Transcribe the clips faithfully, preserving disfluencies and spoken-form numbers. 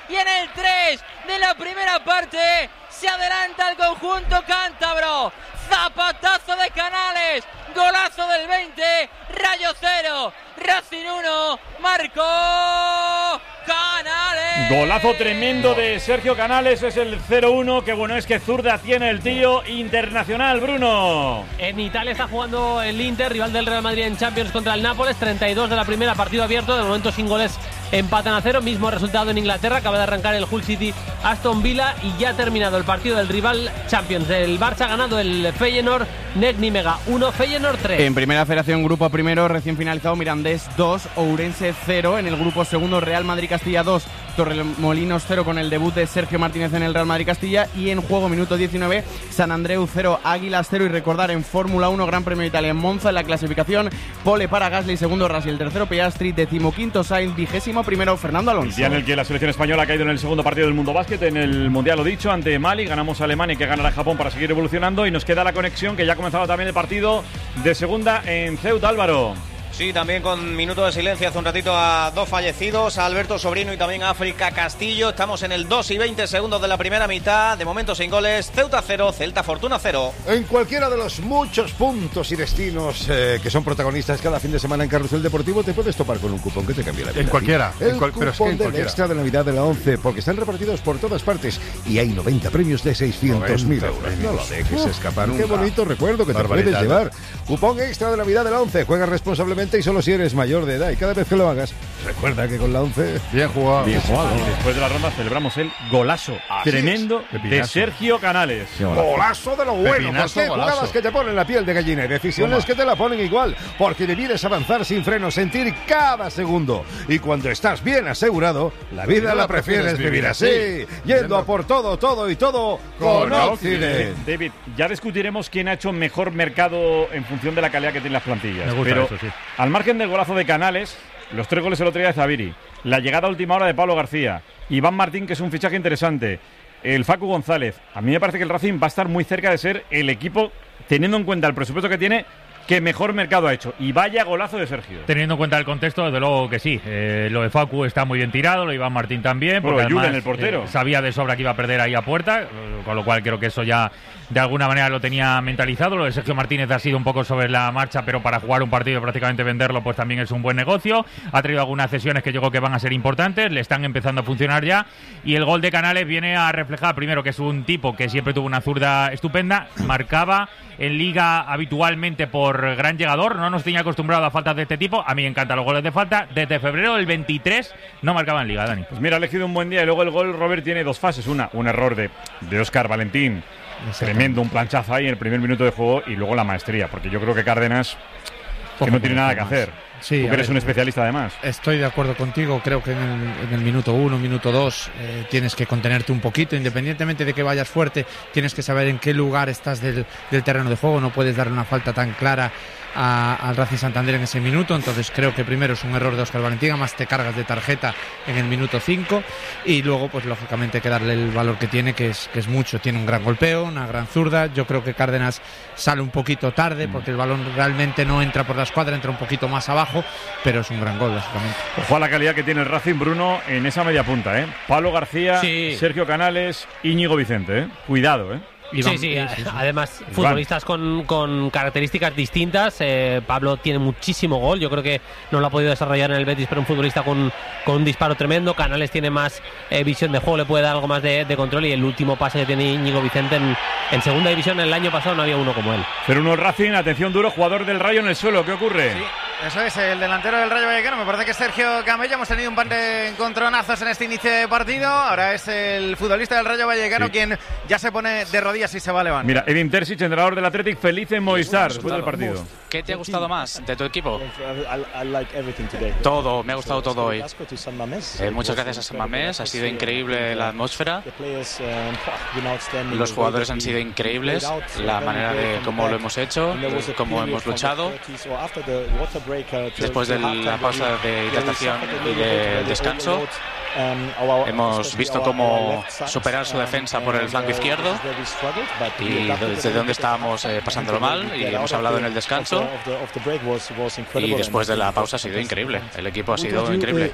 y en el tres de la primera parte se adelanta el conjunto cántabro. Zapatazo de Canales, golazo del veinte, Rayo cero, Racing uno, marcó Canales. Golazo tremendo de Sergio Canales, es el cero uno, que bueno es que zurda tiene el tío. Internacional, Bruno. En Italia está jugando el Inter, rival del Real Madrid en Champions contra el Nápoles, treinta y dos de la primera, partido abierto, de momento sin goles, empatan a cero, mismo resultado en Inglaterra, acaba de arrancar el Hull City Aston Villa y ya ha terminado el partido del rival Champions. El Barça ha ganado el Feyenoord, Net Nimega uno, Feyenoord tres. En Primera Federación, grupo primero, recién finalizado, Mirandés dos, Ourense cero. En el grupo segundo, Real Madrid Castilla dos, Torremolinos cero, con el debut de Sergio Martínez en el Real Madrid Castilla. Y en juego, minuto diecinueve, San Andreu cero, Águilas cero. Y recordar, en Fórmula uno, Gran Premio de Italia en Monza, en la clasificación, pole para Gasly, segundo Russell, tercero Piastri, decimoquinto Sainz, vigésimo primero Fernando Alonso. Día en el que la selección española ha caído en el segundo partido del Mundo Básquet, en el Mundial, lo dicho, ante Mali. Ganamos a Alemania, que ganará a Japón para seguir evolucionando. Y nos queda la conexión, que ya ha comenzado también el partido de segunda en Ceuta, Álvaro. Sí, también con minuto de silencio hace un ratito a dos fallecidos, a Alberto Sobrino y también a África Castillo. Estamos en el dos y veinte segundos de la primera mitad, de momento sin goles. Ceuta cero, Celta Fortuna cero. En cualquiera de los muchos puntos y destinos eh, que son protagonistas cada fin de semana en Carrusel Deportivo, te puedes topar con un cupón que te cambia la vida. En cualquiera. El en cual, cupón pero es que en del cualquiera. extra de Navidad de la once, porque están repartidos por todas partes y hay noventa premios de seiscientos mil euros. No lo dejes escapar nunca. Qué bonito recuerdo que Barbaridad, te puedes llevar. Cupón extra de Navidad de la once. Juega responsablemente y solo si eres mayor de edad, y cada vez que lo hagas, recuerda que con la once... Bien jugado. Bien jugado. Después de la ronda celebramos el golazo Así tremendo de Sergio Canales. Golazo de lo bueno, Pepinazo, porque golazo. jugadas que te ponen la piel de gallina y decisiones Toma. que te la ponen igual, porque debieres avanzar sin freno, sentir cada segundo, y cuando estás bien asegurado, la vida la prefieres vivir así, yendo a por todo, todo y todo con Occident. David, ya discutiremos quién ha hecho mejor mercado en función de la calidad que tienen las plantillas. Me gusta pero eso, sí. Al margen del golazo de Canales, los tres goles el otro día de Zaviri, la llegada a última hora de Pablo García, Iván Martín, que es un fichaje interesante, el Facu González, a mí me parece que el Racing va a estar muy cerca de ser el equipo, teniendo en cuenta el presupuesto que tiene, que mejor mercado ha hecho. Y vaya golazo de Sergio. Teniendo en cuenta el contexto, desde luego que sí. Eh, lo de Facu está muy bien tirado, lo de Iván Martín también. Bueno, porque además, Julen, el portero. Eh, sabía de sobra que iba a perder ahí a puerta, eh, con lo cual creo que eso ya de alguna manera lo tenía mentalizado. Lo de Sergio Martínez ha sido un poco sobre la marcha, pero para jugar un partido y prácticamente venderlo, pues también es un buen negocio. Ha traído algunas cesiones que yo creo que van a ser importantes, le están empezando a funcionar ya. Y el gol de Canales viene a reflejar, primero, que es un tipo que siempre tuvo una zurda estupenda, marcaba en Liga habitualmente por gran llegador, no nos tenía acostumbrado a faltas de este tipo. A mí me encantan los goles de falta. Desde febrero del veintitrés no marcaba en Liga, Dani. Pues mira, ha elegido un buen día y luego el gol, Robert, tiene dos fases. Una, un error de, de Óscar Valentín, tremendo, un planchazo ahí en el primer minuto de juego, y luego la maestría, porque yo creo que Cárdenas que no tiene nada que hacer. Sí, Tú que eres ver, un especialista además. Estoy de acuerdo contigo, creo que en el, en el minuto uno, minuto dos eh, tienes que contenerte un poquito, independientemente de que vayas fuerte, tienes que saber en qué lugar estás del, del terreno de juego, no puedes darle una falta tan clara a, al Racing Santander en ese minuto. Entonces creo que primero es un error de Óscar Valentín, además te cargas de tarjeta en el minuto cinco, y luego pues lógicamente hay que darle el valor que tiene, que es, que es mucho. Tiene un gran golpeo, una gran zurda. Yo creo que Cárdenas sale un poquito tarde porque el balón realmente no entra por la escuadra, entra un poquito más abajo, pero es un gran gol lógicamente. Ojo a la calidad que tiene el Racing, Bruno, en esa media punta, ¿eh? Pablo García, Sí. Sergio Canales, Íñigo Vicente, ¿eh? Cuidado, ¿eh? Sí, sí, además futbolistas con, con características distintas. eh, Pablo tiene muchísimo gol, yo creo que no lo ha podido desarrollar en el Betis, pero un futbolista con, con un disparo tremendo. Canales tiene más eh, visión de juego, le puede dar algo más de, de control, y el último pase que tiene Íñigo Vicente en, en segunda división el año pasado no había uno como él. cero uno el Racing, atención, Duro, jugador del Rayo en el suelo, ¿qué ocurre? Sí, eso es, el delantero del Rayo Vallecano, me parece que es Sergio Camello. Hemos tenido un par de encontronazos en este inicio de partido. Ahora es el futbolista del Rayo Vallecano, sí, quien ya se pone de rodillas y se va a levantar. Mira, Edin Terzic, entrenador del Athletic, feliz en Movistar después del partido. ¿Qué te ha gustado más de tu equipo? Todo, me ha gustado todo hoy. Eh, muchas gracias a San Mamés, ha sido increíble la atmósfera. Los jugadores han sido increíbles, la manera de cómo lo hemos hecho, cómo hemos luchado. Después de la pausa de hidratación y de descanso, Hemos visto cómo superar su defensa por el flanco izquierdo y desde donde estábamos eh, pasándolo mal, y hemos hablado en el descanso, y después de la pausa ha sido increíble. El equipo ha sido increíble.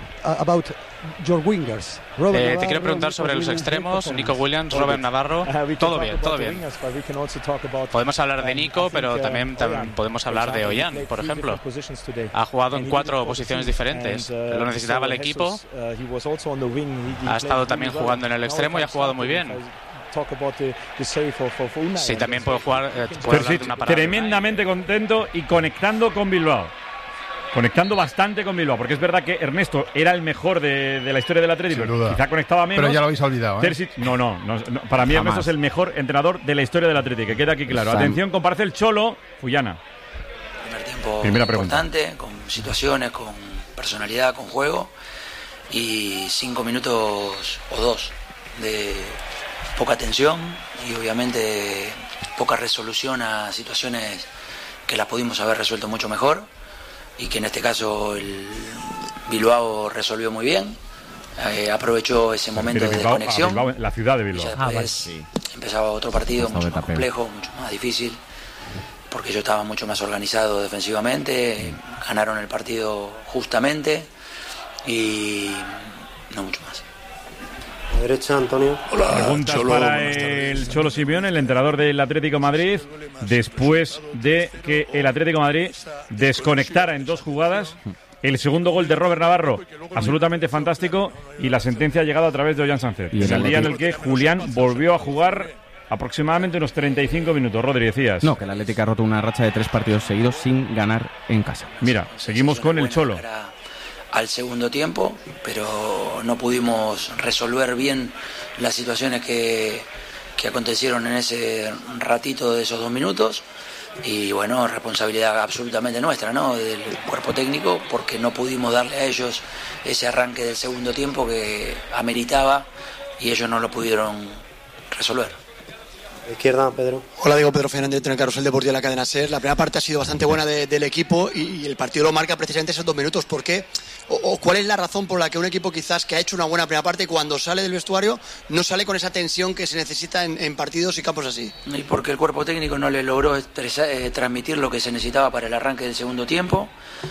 Eh, te quiero preguntar sobre los extremos, Nico Williams, Robert Navarro. Todo bien, todo bien. Podemos hablar de Nico, pero también, también podemos hablar de Ollán, por ejemplo. Ha jugado en cuatro posiciones diferentes. Lo necesitaba el equipo. Ha estado también jugando en el extremo y ha jugado muy bien. Sí, también puedo jugar. Eh, puedo hablar de una parada. Tremendamente contento y conectando con Bilbao. Conectando bastante con Bilbao, porque es verdad que Ernesto era el mejor de, de la historia del Atlético. Quizá conectaba menos. Pero ya lo habéis olvidado, ¿eh? Terzic, no, no, no, no. Para mí Ernesto es el mejor entrenador de la historia del Atlético, que queda aquí claro. Sam. Atención, comparece el Cholo Fullana. Primer tiempo Primera importante, con situaciones, con personalidad, con juego, y cinco minutos o dos de poca tensión y obviamente poca resolución a situaciones que las pudimos haber resuelto mucho mejor, y que en este caso el Bilbao resolvió muy bien, eh, aprovechó ese momento de Bilbao, desconexión. Bilbao, la ciudad de Bilbao. Y después ah, vale, sí. empezaba otro partido Estado mucho más complejo, mucho más difícil, porque yo estaba mucho más organizado defensivamente, ganaron el partido justamente y no mucho más. A la derecha, Antonio. Hola, preguntas Cholo, para el Cholo Simeone, el entrenador del Atlético de Madrid, después de que el Atlético de Madrid desconectara en dos jugadas. El segundo gol de Robert Navarro, absolutamente fantástico, y la sentencia ha llegado a través de Ollán Sánchez. En el día en el que Julián volvió a jugar aproximadamente unos treinta y cinco minutos. Rodri, decías. No, que el Atlético ha roto una racha de tres partidos seguidos sin ganar en casa. Mira, seguimos con el Cholo. Al segundo tiempo, pero no pudimos resolver bien las situaciones que, que acontecieron en ese ratito de esos dos minutos, y bueno, responsabilidad absolutamente nuestra, ¿no?, del cuerpo técnico, porque no pudimos darle a ellos ese arranque del segundo tiempo que ameritaba y ellos no lo pudieron resolver. Izquierda, Pedro. Hola, digo Pedro Fernández, en el Carrusel Deportivo de la cadena SER. La primera parte ha sido bastante buena de, del equipo y, y el partido lo marca precisamente esos dos minutos. ¿Por qué? O, o cuál es la razón por la que un equipo quizás que ha hecho una buena primera parte, cuando sale del vestuario no sale con esa tensión que se necesita en, en partidos y campos así? Y porque el cuerpo técnico no le logró expresar, eh, transmitir lo que se necesitaba para el arranque del segundo tiempo,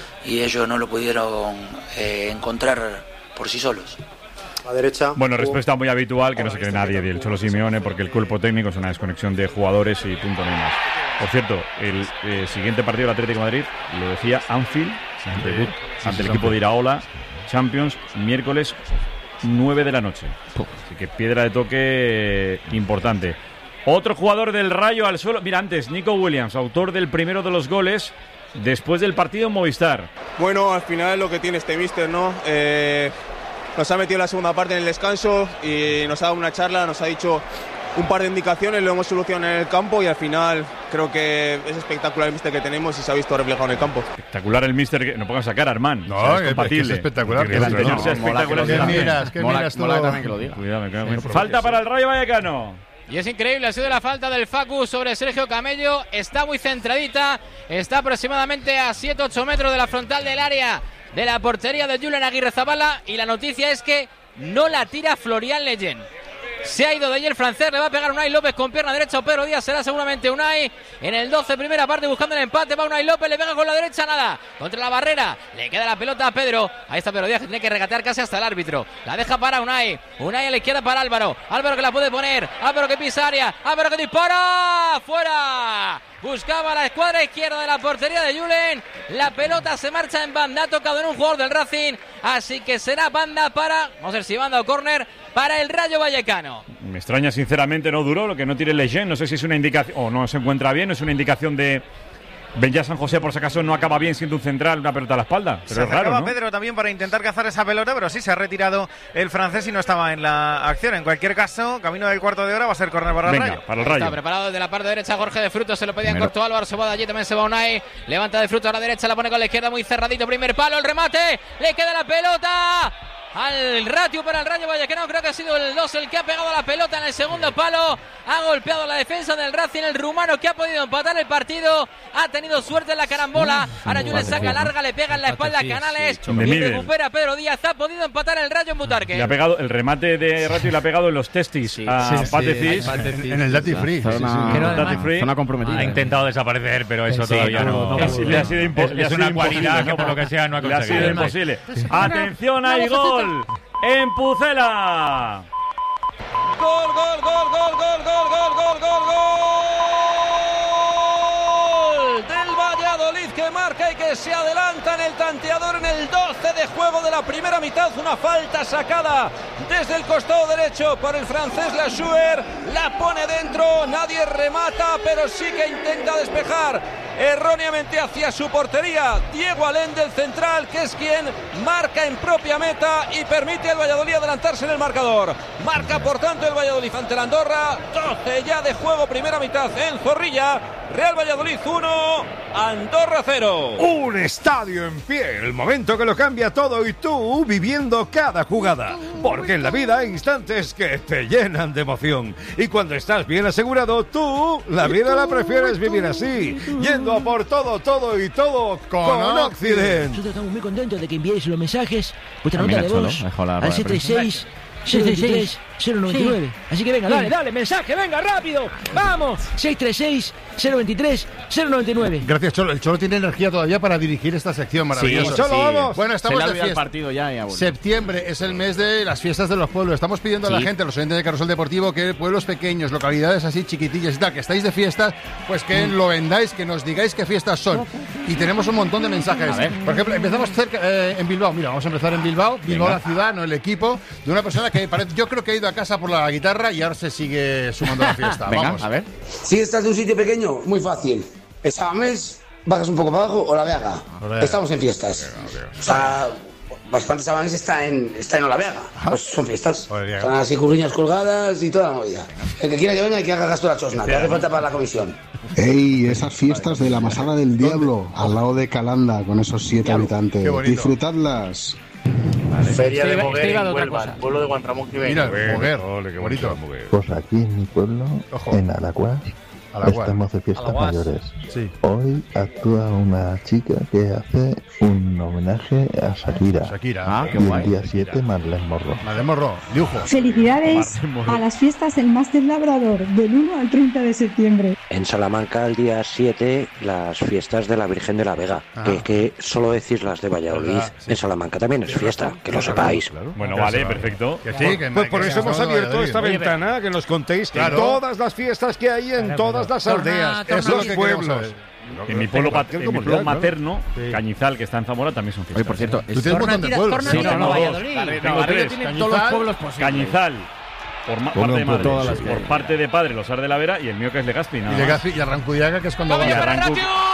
y ellos no lo pudieron eh, encontrar por sí solos. A derecha. Bueno, respuesta muy habitual, que no se cree nadie del Cholo Simeone, porque el cuerpo técnico es una desconexión de jugadores y punto, no hay más. Por cierto, el eh, siguiente partido del Atlético de Madrid, lo decía, Anfield, debut ante el equipo de Iraola, Champions, miércoles nueve de la noche. Así que piedra de toque importante. Otro jugador del Rayo al suelo. Mira, antes, Nico Williams, autor del primero de los goles después del partido en Movistar. Bueno, al final lo que tiene este míster, ¿no? Eh... Nos ha metido la segunda parte en el descanso y nos ha dado una charla, nos ha dicho un par de indicaciones, lo hemos solucionado en el campo, y al final creo que es espectacular el míster que tenemos y se ha visto reflejado en el campo. Espectacular el míster, que no pongan sacar a Armán. No, o sea, es, es, compatible. es, que es espectacular. Que el anterior no, sea espectacular. ¿Qué miras? ¿Qué mola, miras tú? mola también que lo diga. Cuidado, me cago en... Falta para el Rayo Vallecano. Y es increíble, ha sido la falta del Facu sobre Sergio Camello. Está muy centradita, está aproximadamente a siete ocho metros de la frontal del área de la portería de Julen Aguirrezabala, y la noticia es que no la tira Florian Leyen. Se ha ido de allí el francés, le va a pegar Unai López con pierna derecha, o Pedro Díaz será seguramente Unai. En el doce, primera parte, buscando el empate, va Unai López, le pega con la derecha, nada, contra la barrera, le queda la pelota a Pedro. Ahí está Pedro Díaz, que tiene que regatear casi hasta el árbitro. La deja para Unai, Unai a la izquierda para Álvaro, Álvaro que la puede poner, Álvaro que pisa área, Álvaro que dispara, fuera. Buscaba la escuadra izquierda de la portería de Julen. La pelota se marcha en banda, ha tocado en un jugador del Racing, así que será banda para, vamos a ver si banda o córner, para el Rayo Vallecano. Me extraña sinceramente, no duró, lo que no tire Leyen, no sé si es una indicación, o no se encuentra bien, no es una indicación de Benja San José, por si acaso no acaba bien siendo un central, una pelota a la espalda, pero se es raro, ¿no? Pedro también para intentar cazar esa pelota, pero sí se ha retirado el francés y no estaba en la acción. En cualquier caso, camino del cuarto de hora, va a ser córner para Venga, el Rayo. para el Rayo. Está preparado desde la parte derecha Jorge de Frutos, se lo pedía en Primero. corto Álvaro, se va de allí, también se va Unai, levanta de Frutos a la derecha, la pone con la izquierda muy cerradito, primer palo, el remate, le queda la pelota al Ratio para el Rayo Vallecano. Creo que ha sido el dos el que ha pegado la pelota en el segundo palo. Ha golpeado la defensa del Racing, el rumano, que ha podido empatar el partido. Ha tenido suerte en la carambola. Ahora Julen saca larga, le pega en la espalda a Canales y recupera a Pedro Díaz. Ha podido empatar el Rayo en Butarque. Le ha pegado el remate de Ratio y le ha pegado en los testis sí, a sí, Patecis. sí, en, en el Duty Free. Zona comprometida. Ha intentado desaparecer, pero eso sí, todavía no. no, no, no le ha sido imposible. Es, es una cualidad que por lo que sea no ha conseguido. Le ha sido imposible. Atención, hay gol en Pucela. Gol, gol, gol, gol, gol, gol, gol, gol, gol, gol del Valladolid, que marca y que se adelanta en el tanteador en el doce de juego de la primera mitad. Una falta sacada desde el costado derecho por el francés Lassuer, la pone dentro, nadie remata, pero sí que intenta despejar erróneamente hacia su portería Diego Alén, del central, que es quien marca en propia meta y permite al Valladolid adelantarse en el marcador. Marca por tanto el Valladolid ante la Andorra. doce ya de juego, primera mitad en Zorrilla. Real Valladolid uno, Andorra cero. Un estadio en pie, el momento que lo cambia todo, y tú viviendo cada jugada, porque en la vida hay instantes que te llenan de emoción, y cuando estás bien asegurado, tú la vida la prefieres vivir así, yendo a por todo, todo y todo con, con Occident. Nosotros estamos muy contentos de que enviéis los mensajes, vuestra nota de voz al setenta y seis cero tres cero noventa y nueve. Así que venga, dale, dale, mensaje, venga, rápido, vamos. seis tres seis cero veintitrés cero noventa y nueve. Gracias, Cholo. El Cholo tiene energía todavía para dirigir esta sección maravillosa. Sí, Cholo, sí. Vamos. Bueno, estamos Se le ha de olvidado fiesta. el partido ya, ya Septiembre es el mes de las fiestas de los pueblos. Estamos pidiendo sí. a la gente, a los oyentes de Carrusel Deportivo, que pueblos pequeños, localidades así chiquitillas y tal, que estáis de fiestas, pues que mm. lo vendáis, que nos digáis qué fiestas son. Y tenemos un montón de mensajes. Por ejemplo, empezamos cerca eh, en Bilbao. Mira, vamos a empezar en Bilbao. Bilbao, Venga. La ciudad, no el equipo, de una persona que parece, yo creo que ha ido a casa por la guitarra y ahora se sigue sumando a la fiesta. Venga, vamos. A ver. Si estás de un sitio pequeño, muy fácil. Exámenes, bajas un poco para abajo o la Vega. Estamos en fiestas. O sea, bastantes Sabanes está en, está en Olavega. Pues son fiestas. Están así curriñas colgadas y toda la movida. El que quiera que venga y que haga gasto de la chosna, que hace falta para la comisión. ¡Ey! Esas fiestas de la Masada del Diablo, al lado de Calanda, con esos siete habitantes. Disfrutadlas. Vale. Feria de Moguer en Huelva, el pueblo de Guantramón que viene. Mira, Moguer, ole, qué bonito. Pues aquí en mi pueblo, Ojo. en Alaguas, estamos de fiestas Alaguas. mayores. Sí. Hoy actúa una chica que hace un homenaje a Shakira. Shakira. Ah, qué y guay. El día siete, Marlene Morro. Marlene Morro, lujo. Felicidades a las fiestas del Máster Labrador, del uno al treinta de septiembre. En Salamanca, el día siete, las fiestas de la Virgen de la Vega. Ah. Que, que solo decís las de Valladolid. Sí. En Salamanca también es fiesta, que lo sepáis. Claro. Bueno, claro, vale, perfecto. Que sí, que pues por eso hemos abierto esta ventana, que nos contéis claro. todas las fiestas que hay en todas las aldeas, en los pueblos. En mi pueblo, pat- en mi pueblo materno, sí. Cañizal, que está en Zamora, también son fiestas. Oye, por cierto, ¿eh? ¿tú tienes un montón de pueblos? Sí, no, no, Valladolid. Tengo tres. Tienen todos los pueblos posibles. Cañizal, por ma- parte de madre, por parte de padre, Losar de la Vera, y el mío que es Legazpi. Y Legazpi y Arrancudiaga, que es cuando va. Y Arrancu...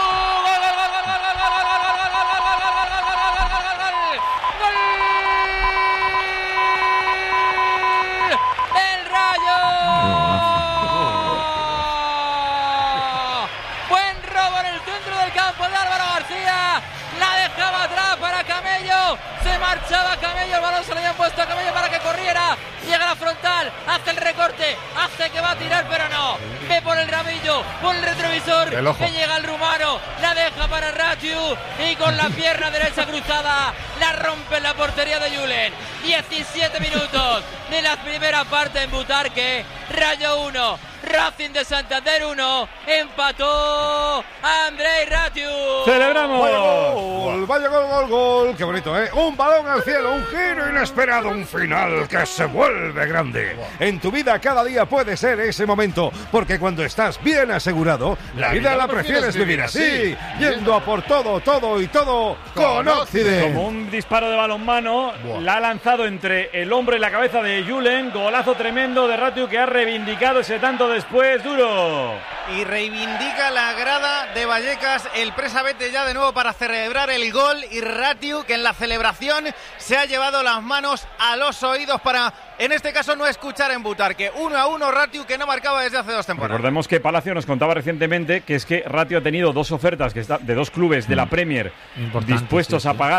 Marchaba Camello, el balón se lo habían puesto a Camello para que corriera, llega a la frontal, hace el recorte, hace que va a tirar pero no, ve por el ramillo, por el retrovisor, que llega el rumano, la deja para Ratiu y con la pierna derecha cruzada la rompe en la portería de Julen. diecisiete minutos de la primera parte en Butarque. Rayo uno, Racing de Santander uno, empató Andrei Ratiu. ¡Celebramos! Vaya gol, vaya gol, gol, gol. Qué bonito, ¿eh? Un balón al cielo, un giro inesperado, un final que se vuelve grande. En tu vida cada día puede ser ese momento, porque cuando estás bien asegurado, la, la vida, vida la prefieres vivir así, yendo a por todo, todo y todo con Occident. Como un disparo de balonmano, Buah. la ha lanzado entre el hombro y la cabeza de Julen, golazo tremendo de Ratiu, que ha reivindicado ese tanto después, duro. Y reivindica la grada de Vallecas, el presa vete ya de nuevo para celebrar el gol, y Ratiu, que en la celebración se ha llevado las manos a los oídos para, en este caso, no escuchar en Butarque. Uno a uno Ratiu, que no marcaba desde hace dos temporadas. Recordemos que Palacio nos contaba recientemente que es que Ratiu ha tenido dos ofertas que está, de dos clubes de la Premier dispuestos sí, sí. a pagar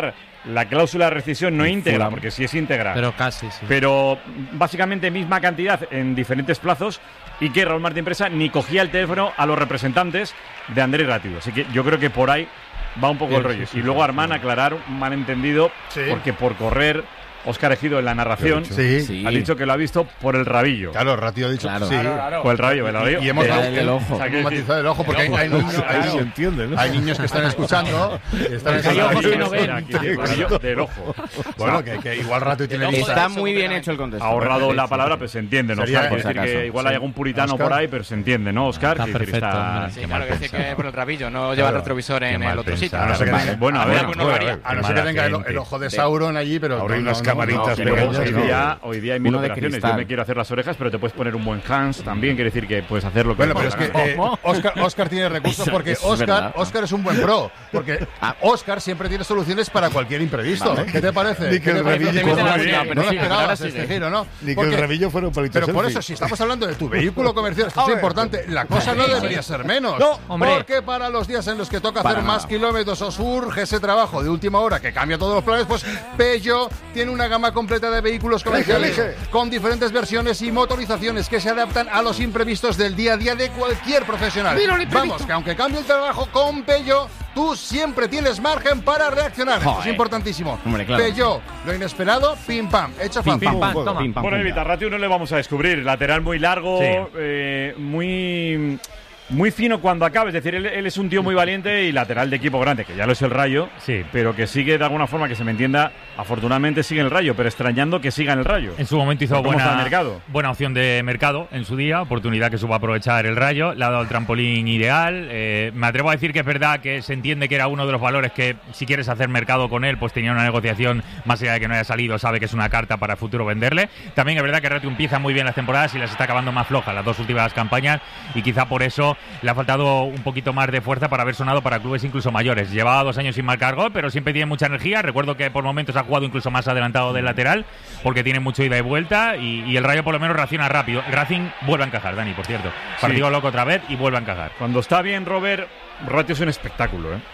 la cláusula de rescisión no El íntegra, Fulham. porque sí es íntegra. Pero casi, sí. Pero básicamente misma cantidad en diferentes plazos, y que Raúl Martín Presa ni cogía el teléfono a los representantes de André Rátido. Así que yo creo que por ahí va un poco Sí, el rollo. sí, sí, y luego sí, Armán aclarar un malentendido, Sí. porque por correr Óscar Ejido en la narración Sí. Sí. ha dicho que lo ha visto por el rabillo. Claro, Ratio ha dicho Claro. sí. Claro, claro. Por el rabillo, el rabillo. Y hemos El- dado- el- el ojo. o sea, que Hemos matizado el ojo, porque El ojo, hay, hay niños, claro, hay- claro. Se entiende, ¿no? hay niños que están escuchando. y están Hay escuchando- ojos que no ven. Aquí, el rabillo del ojo. Bueno, que, que igual Ratio tiene lista. Está muy bien hecho el contexto. Ha ahorrado Sí, la sí, palabra, sí. pero se entiende, ¿no? Sería- Oscar? por Quiere si decir que acaso. igual Sí. hay algún puritano Oscar. por ahí, pero se entiende, ¿no, Oscar? Está Quiere decir, perfecto, está- hombre. Sí, qué claro, mal que decir pensado. que por el rabillo, no lleva Claro. el retrovisor Qué en mal el otro sitio. pensado. A no ser que- bueno, a ver, Alguno lo haría. A no ser que venga el, el ojo de Sauron allí, pero Ahora hay no, unas no, camaritas no, Pero pequeñas, hoy, no. día, hoy día hay mil Uno de operaciones. Yo cristal. me quiero hacer las orejas, pero te puedes poner un buen Hans también. Quiere decir que puedes hacer lo que Bueno, pero es que eh, Oscar, Oscar tiene recursos Eso- porque eso es Oscar, verdad. Oscar es un buen pro. Porque Oscar siempre tiene soluciones para cualquier imprevisto. Vale. ¿Qué te parece? Ni que ¿Qué el te parece? Revillo No, fuera no, un no, polito, no pero lo sí, esperabas pero este giro, ¿no? Ni que Porque- el Revillo fuera un palito Pero por selfie. eso, si estamos hablando de tu vehículo comercial, esto A es ver. importante. La cosa no debería ser menos. No, hombre. Porque para los días en los que toca Para hacer más nada. kilómetros o surge ese trabajo de última hora que cambia todos los planes, pues Peugeot tiene una gama completa de vehículos comerciales Elige, elige. con diferentes versiones y motorizaciones que se adaptan a los imprevistos del día a día de cualquier profesional. Mira el imprevisto. Vamos, que aunque cambie el trabajo con Peugeot, tú siempre tienes margen para reaccionar. Esto es Joder. importantísimo. Hombre, claro. Peugeot, lo inesperado, pim pam, hecho Pim, fácil. pam, pam, Bueno, pim, pam, Bueno, pum, Evita, pam. Ratio no le vamos a descubrir. Lateral muy largo, Sí. eh, muy, muy fino cuando acabe. Es decir, él, él es un tío muy valiente y lateral de equipo grande, que ya lo es el Rayo, Sí. pero que sigue de alguna forma, que se me entienda, afortunadamente sigue en el Rayo, pero extrañando que siga en el Rayo. En su momento hizo ¿Cómo está el buena, mercado? buena opción de mercado en su día, oportunidad que supo aprovechar el Rayo, le ha dado el trampolín ideal. Eh, me atrevo a decir que es verdad que se entiende que era uno de los valores que, si quieres hacer mercado con él, pues tenía una negociación, más allá de que no haya salido, sabe que es una carta para el futuro venderle. También es verdad que Ratio empieza muy bien las temporadas y las está acabando más flojas las dos últimas campañas, y quizá por eso le ha faltado un poquito más de fuerza para haber sonado para clubes incluso mayores. Llevaba dos años sin marcar gol, pero siempre tiene mucha energía. Recuerdo que por momentos ha jugado incluso más adelantado del lateral, porque tiene mucho ida y vuelta, y, y el Rayo por lo menos reacciona rápido. El Racing vuelve a encajar, Dani, por cierto. Partido loco otra vez y vuelve a encajar. Cuando está bien Robert, Ratio es un espectáculo, ¿eh?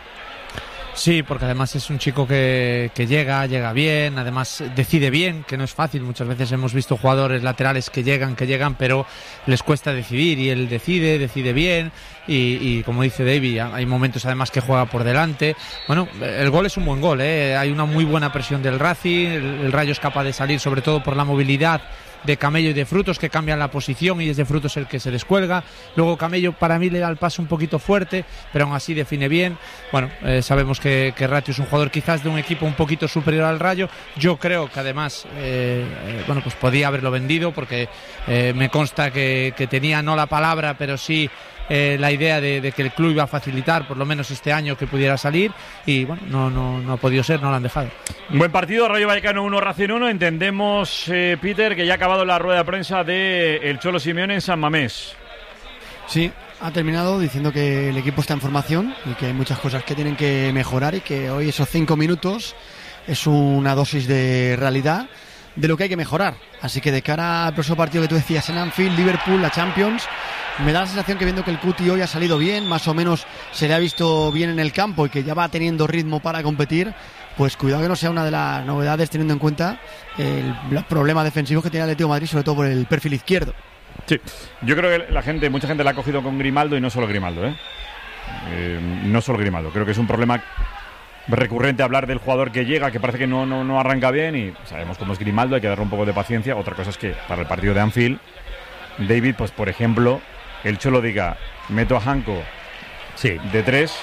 Sí, porque además es un chico que, que llega, llega bien, además decide bien, que no es fácil. Muchas veces hemos visto jugadores laterales que llegan, que llegan, pero les cuesta decidir, y él decide, decide bien, y, y como dice David, hay momentos además que juega por delante. Bueno, el gol es un buen gol, ¿eh? Hay una muy buena presión del Racing, el, el Rayo es capaz de salir sobre todo por la movilidad de Camello y de Frutos, que cambian la posición y es de Frutos el que se descuelga. Luego Camello para mí le da el paso un poquito fuerte, pero aún así define bien. Bueno, eh, sabemos que, que Ratio es un jugador quizás de un equipo un poquito superior al Rayo. Yo creo que además eh, eh, bueno, pues podía haberlo vendido, porque eh, me consta que, que tenía no la palabra, pero sí eh, la idea de, de que el club iba a facilitar por lo menos este año que pudiera salir, y bueno, no, no, no ha podido ser, no lo han dejado. Buen partido, Rayo Vallecano uno, Racing uno. Entendemos, eh, Peter, que ya ha acabado la rueda de prensa de el Cholo Simeone en San Mamés. Sí, ha terminado diciendo que el equipo está en formación y que hay muchas cosas que tienen que mejorar, y que hoy esos cinco minutos es una dosis de realidad de lo que hay que mejorar. Así que de cara al próximo partido que tú decías en Anfield, Liverpool, la Champions, me da la sensación que viendo que el Cuti hoy ha salido bien, más o menos se le ha visto bien en el campo y que ya va teniendo ritmo para competir, pues cuidado que no sea una de las novedades, teniendo en cuenta el, los problemas defensivos que tiene el Atlético de Madrid, sobre todo por el perfil izquierdo. Sí, yo creo que la gente, mucha gente la ha cogido con Grimaldo, y no solo Grimaldo, ¿eh? Eh, no solo Grimaldo. Creo que es un problema recurrente hablar del jugador que llega, que parece que no, no, no arranca bien, y sabemos cómo es Grimaldo, hay que darle un poco de paciencia. Otra cosa es que para el partido de Anfield, David, pues por ejemplo, el Cholo diga, meto a Janko sí. de tres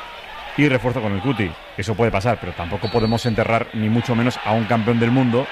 y refuerzo con el Cuti. Eso puede pasar, pero tampoco podemos enterrar ni mucho menos a un campeón del mundo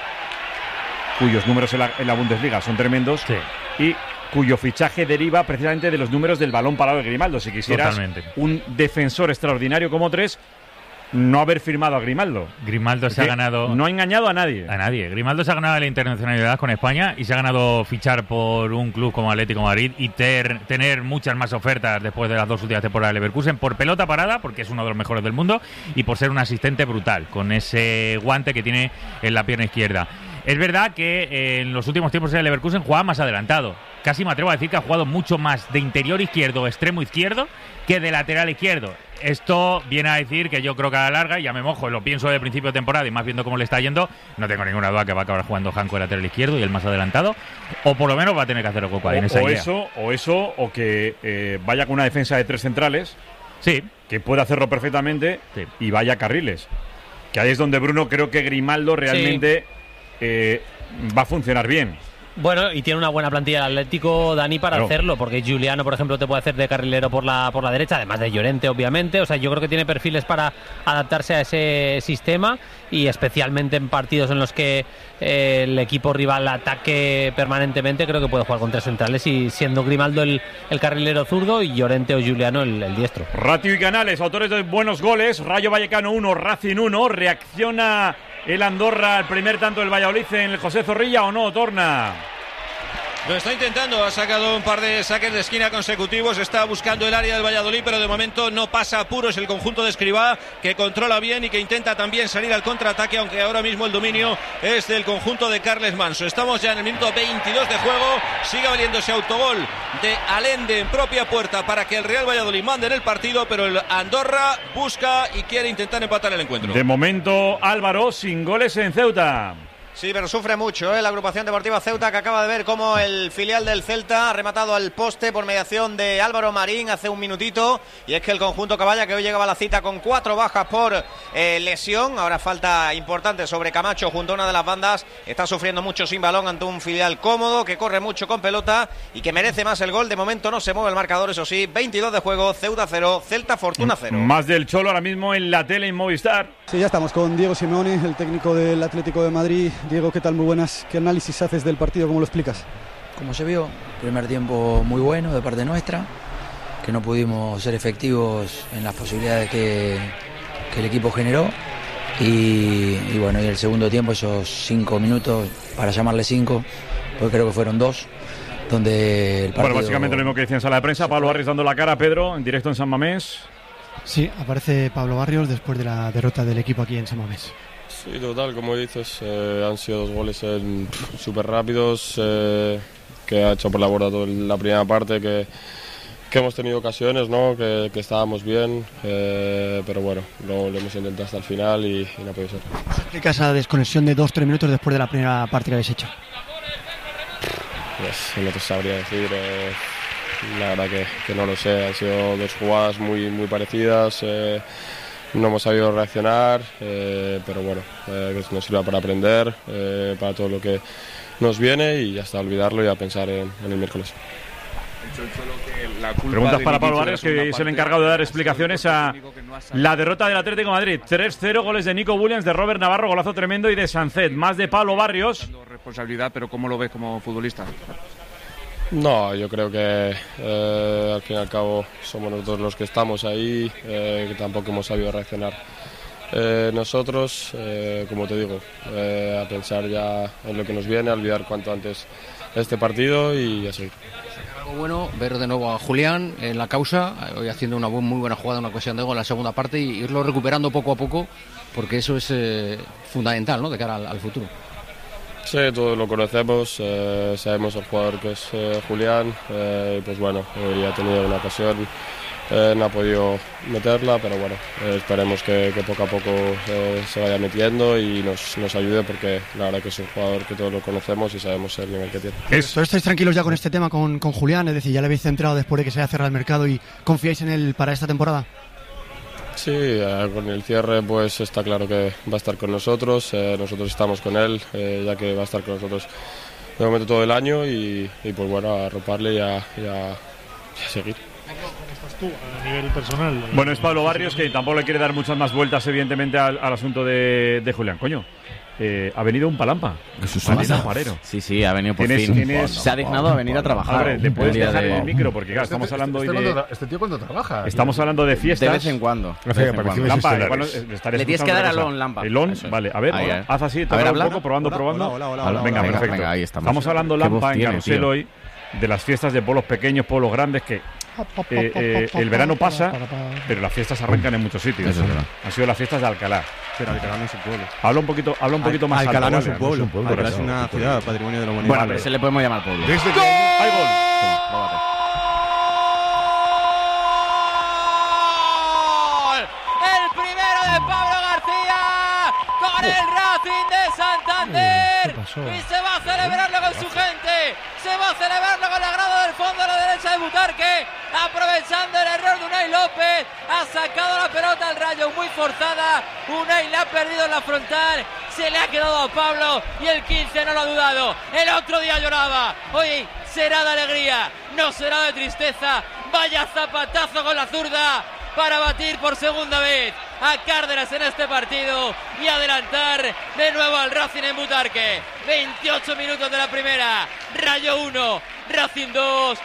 cuyos números en la, en la Bundesliga son tremendos, sí. y cuyo fichaje deriva precisamente de los números del balón parado de Grimaldo. Si quisieras Totalmente. un defensor extraordinario como tres, no haber firmado a Grimaldo. Grimaldo se ha ganado... No ha engañado a nadie. A nadie. Grimaldo se ha ganado la internacionalidad con España y se ha ganado fichar por un club como Atlético de Madrid y ter, tener muchas más ofertas después de las dos últimas temporadas de Leverkusen por pelota parada, porque es uno de los mejores del mundo, y por ser un asistente brutal, con ese guante que tiene en la pierna izquierda. Es verdad que eh, en los últimos tiempos el Leverkusen jugaba más adelantado. Casi me atrevo a decir que ha jugado mucho más de interior izquierdo o extremo izquierdo que de lateral izquierdo. Esto viene a decir que yo creo que a la larga, ya me mojo, lo pienso de principio de temporada y más viendo cómo le está yendo, no tengo ninguna duda que va a acabar jugando Janko de lateral izquierdo y el más adelantado, o por lo menos va a tener que hacer algo en esa o idea. eso, o eso, o que eh, vaya con una defensa de tres centrales, sí, que puede hacerlo perfectamente, sí, y vaya a carriles. Que ahí es donde Bruno creo que Grimaldo realmente sí. eh, va a funcionar bien. Bueno, y tiene una buena plantilla el Atlético, Dani, para claro. hacerlo, porque Giuliano, por ejemplo, te puede hacer de carrilero por la por la derecha, además de Llorente, obviamente. O sea, yo creo que tiene perfiles para adaptarse a ese sistema, y especialmente en partidos en los que eh, el equipo rival ataque permanentemente, creo que puede jugar con tres centrales, y siendo Grimaldo el, el carrilero zurdo y Llorente o Giuliano el, el diestro. Ratio y Canales, autores de buenos goles. Rayo Vallecano uno, Racing uno. Reacciona el Andorra al primer tanto del Valladolid en el José Zorrilla, ¿o no, Torna? Lo está intentando, ha sacado un par de saques de esquina consecutivos, está buscando el área del Valladolid, pero de momento no pasa apuros el conjunto de Escribá, que controla bien y que intenta también salir al contraataque, aunque ahora mismo el dominio es del conjunto de Carles Manso. Estamos ya en el minuto veintidós de juego, sigue valiéndose autogol de Allende en propia puerta para que el Real Valladolid mande en el partido, pero el Andorra busca y quiere intentar empatar el encuentro. De momento, Álvaro, sin goles en Ceuta. Sí, pero sufre mucho ¿eh? la agrupación deportiva Ceuta, que acaba de ver cómo el filial del Celta ha rematado al poste por mediación de Álvaro Marín hace un minutito, y es que el conjunto Caballa, que hoy llegaba a la cita con cuatro bajas por eh, lesión, ahora falta importante sobre Camacho junto a una de las bandas, está sufriendo mucho sin balón ante un filial cómodo, que corre mucho con pelota y que merece más el gol. De momento no se mueve el marcador, eso sí, veintidós de juego, Ceuta cero, Celta Fortuna cero. Más del Cholo ahora mismo en la tele en Movistar. Sí, ya estamos con Diego Simeone, el técnico del Atlético de Madrid. Diego, ¿qué tal? Muy buenas. ¿Qué análisis haces del partido? ¿Cómo lo explicas? Como se vio, primer tiempo muy bueno de parte nuestra, que no pudimos ser efectivos en las posibilidades que, que el equipo generó, y, y bueno, y el segundo tiempo, esos cinco minutos, para llamarle cinco, pues creo que fueron dos, donde el partido... Bueno, básicamente lo mismo que decía en sala de prensa, Pablo Barrios dando la cara, Pedro, en directo en San Mamés. Sí, aparece Pablo Barrios después de la derrota del equipo aquí en San Mamés. Sí, total, como dices, eh, han sido dos goles súper rápidos, eh, que ha hecho por la borda toda la primera parte, que, que hemos tenido ocasiones, ¿no? que, que estábamos bien, eh, pero bueno, lo, lo hemos intentado hasta el final y, y no ha podido ser. ¿Qué explica esa desconexión de dos tres minutos después de la primera parte que habéis hecho? Pues no te sabría decir, eh, la verdad que, que no lo sé, han sido dos jugadas muy, muy parecidas. Eh, No hemos sabido reaccionar, eh, pero bueno, eh, que nos sirva para aprender, eh, para todo lo que nos viene, y hasta olvidarlo y a pensar en, en el miércoles. Preguntas para Pablo Barrios, que es el encargado de dar explicaciones a la derrota del Atlético de Madrid. tres cero, goles de Nico Williams, de Robert Navarro, golazo tremendo, y de Sancet. Más de Pablo Barrios. Responsabilidad, pero ¿cómo lo ves como futbolista? No, yo creo que eh, al fin y al cabo somos nosotros los que estamos ahí, eh, que tampoco hemos sabido reaccionar. Eh, nosotros, eh, como te digo, eh, a pensar ya en lo que nos viene, a olvidar cuanto antes este partido y a seguir. Algo bueno, ver de nuevo a Julián en la causa, hoy haciendo una muy buena jugada, una ocasión de gol en la segunda parte, y irlo recuperando poco a poco, porque eso es eh, fundamental, ¿no?, de cara al, al futuro. Sí, todos lo conocemos, eh, sabemos el jugador que es eh, Julián, eh, pues bueno, hoy ha tenido una ocasión, eh, no ha podido meterla, pero bueno, eh, esperemos que, que poco a poco eh, se vaya metiendo y nos, nos ayude, porque la verdad que es un jugador que todos lo conocemos y sabemos el nivel que tiene. ¿Eso? ¿Estáis tranquilos ya con este tema con, con Julián? Es decir, ¿ya le habéis centrado después de que se haya cerrado el mercado y confiáis en él para esta temporada? Sí, eh, con el cierre pues está claro que va a estar con nosotros, eh, nosotros estamos con él, eh, ya que va a estar con nosotros de momento todo el año, y, y pues bueno, a arroparle y a, y a, y a seguir. ¿Cómo estás tú a nivel personal? Bueno, es Pablo Barrios, que tampoco le quiere dar muchas más vueltas evidentemente al, al asunto de, de Julián. Coño, eh, ha venido un palampa. Un taparero. Sí, sí, ha venido por ¿Tienes, fin. ¿tienes... Se ha dignado a venir a trabajar. Hombre, le puedes dejar de... el micro, porque claro, estamos hablando este, hoy este, de... cuando, este tío cuando trabaja. Estamos hablando de fiestas. De vez en cuando. De vez en cuando. Lampa, igual, le tienes que dar al on, Lampa. El on, vale. A ver, ahí, ahí. haz así, a ver, un poco, probando, hola, probando. Hola, hola, hola, venga, hola, perfecto. Venga, ahí estamos. Estamos hablando, Lampa, en tiene, Carrusel tío? hoy, de las fiestas de pueblos pequeños, pueblos grandes, que eh, eh, el verano pasa, pero las fiestas arrancan en muchos sitios. Eso es verdad. Han sido las fiestas de Alcalá. Pero Alcalá no es un pueblo. Habla un poquito, habla un poquito más alto. Alcalá no es un vale, pueblo. no es un pueblo, Alcalá por es eso. una ciudad, patrimonio de la humanidad. Bueno, Vale. pero se le podemos llamar pueblo. Desde que- ¡Hay gol! El primero de Pablo García con el Racing de Santander y se va a celebrarlo con su gente, se va a celebrarlo con la grada del fondo a la derecha de Butarque, aprovechando el error de Unai López, ha sacado la pelota al Rayo muy forzada, Unai la ha perdido en la frontal, se le ha quedado a Pablo y el quince no lo ha dudado, el otro día lloraba, hoy será de alegría, no será de tristeza, vaya zapatazo con la zurda para batir por segunda vez a Cárdenas en este partido y adelantar de nuevo al Racing en Butarque. veintiocho minutos de la primera, Rayo uno, Racing dos,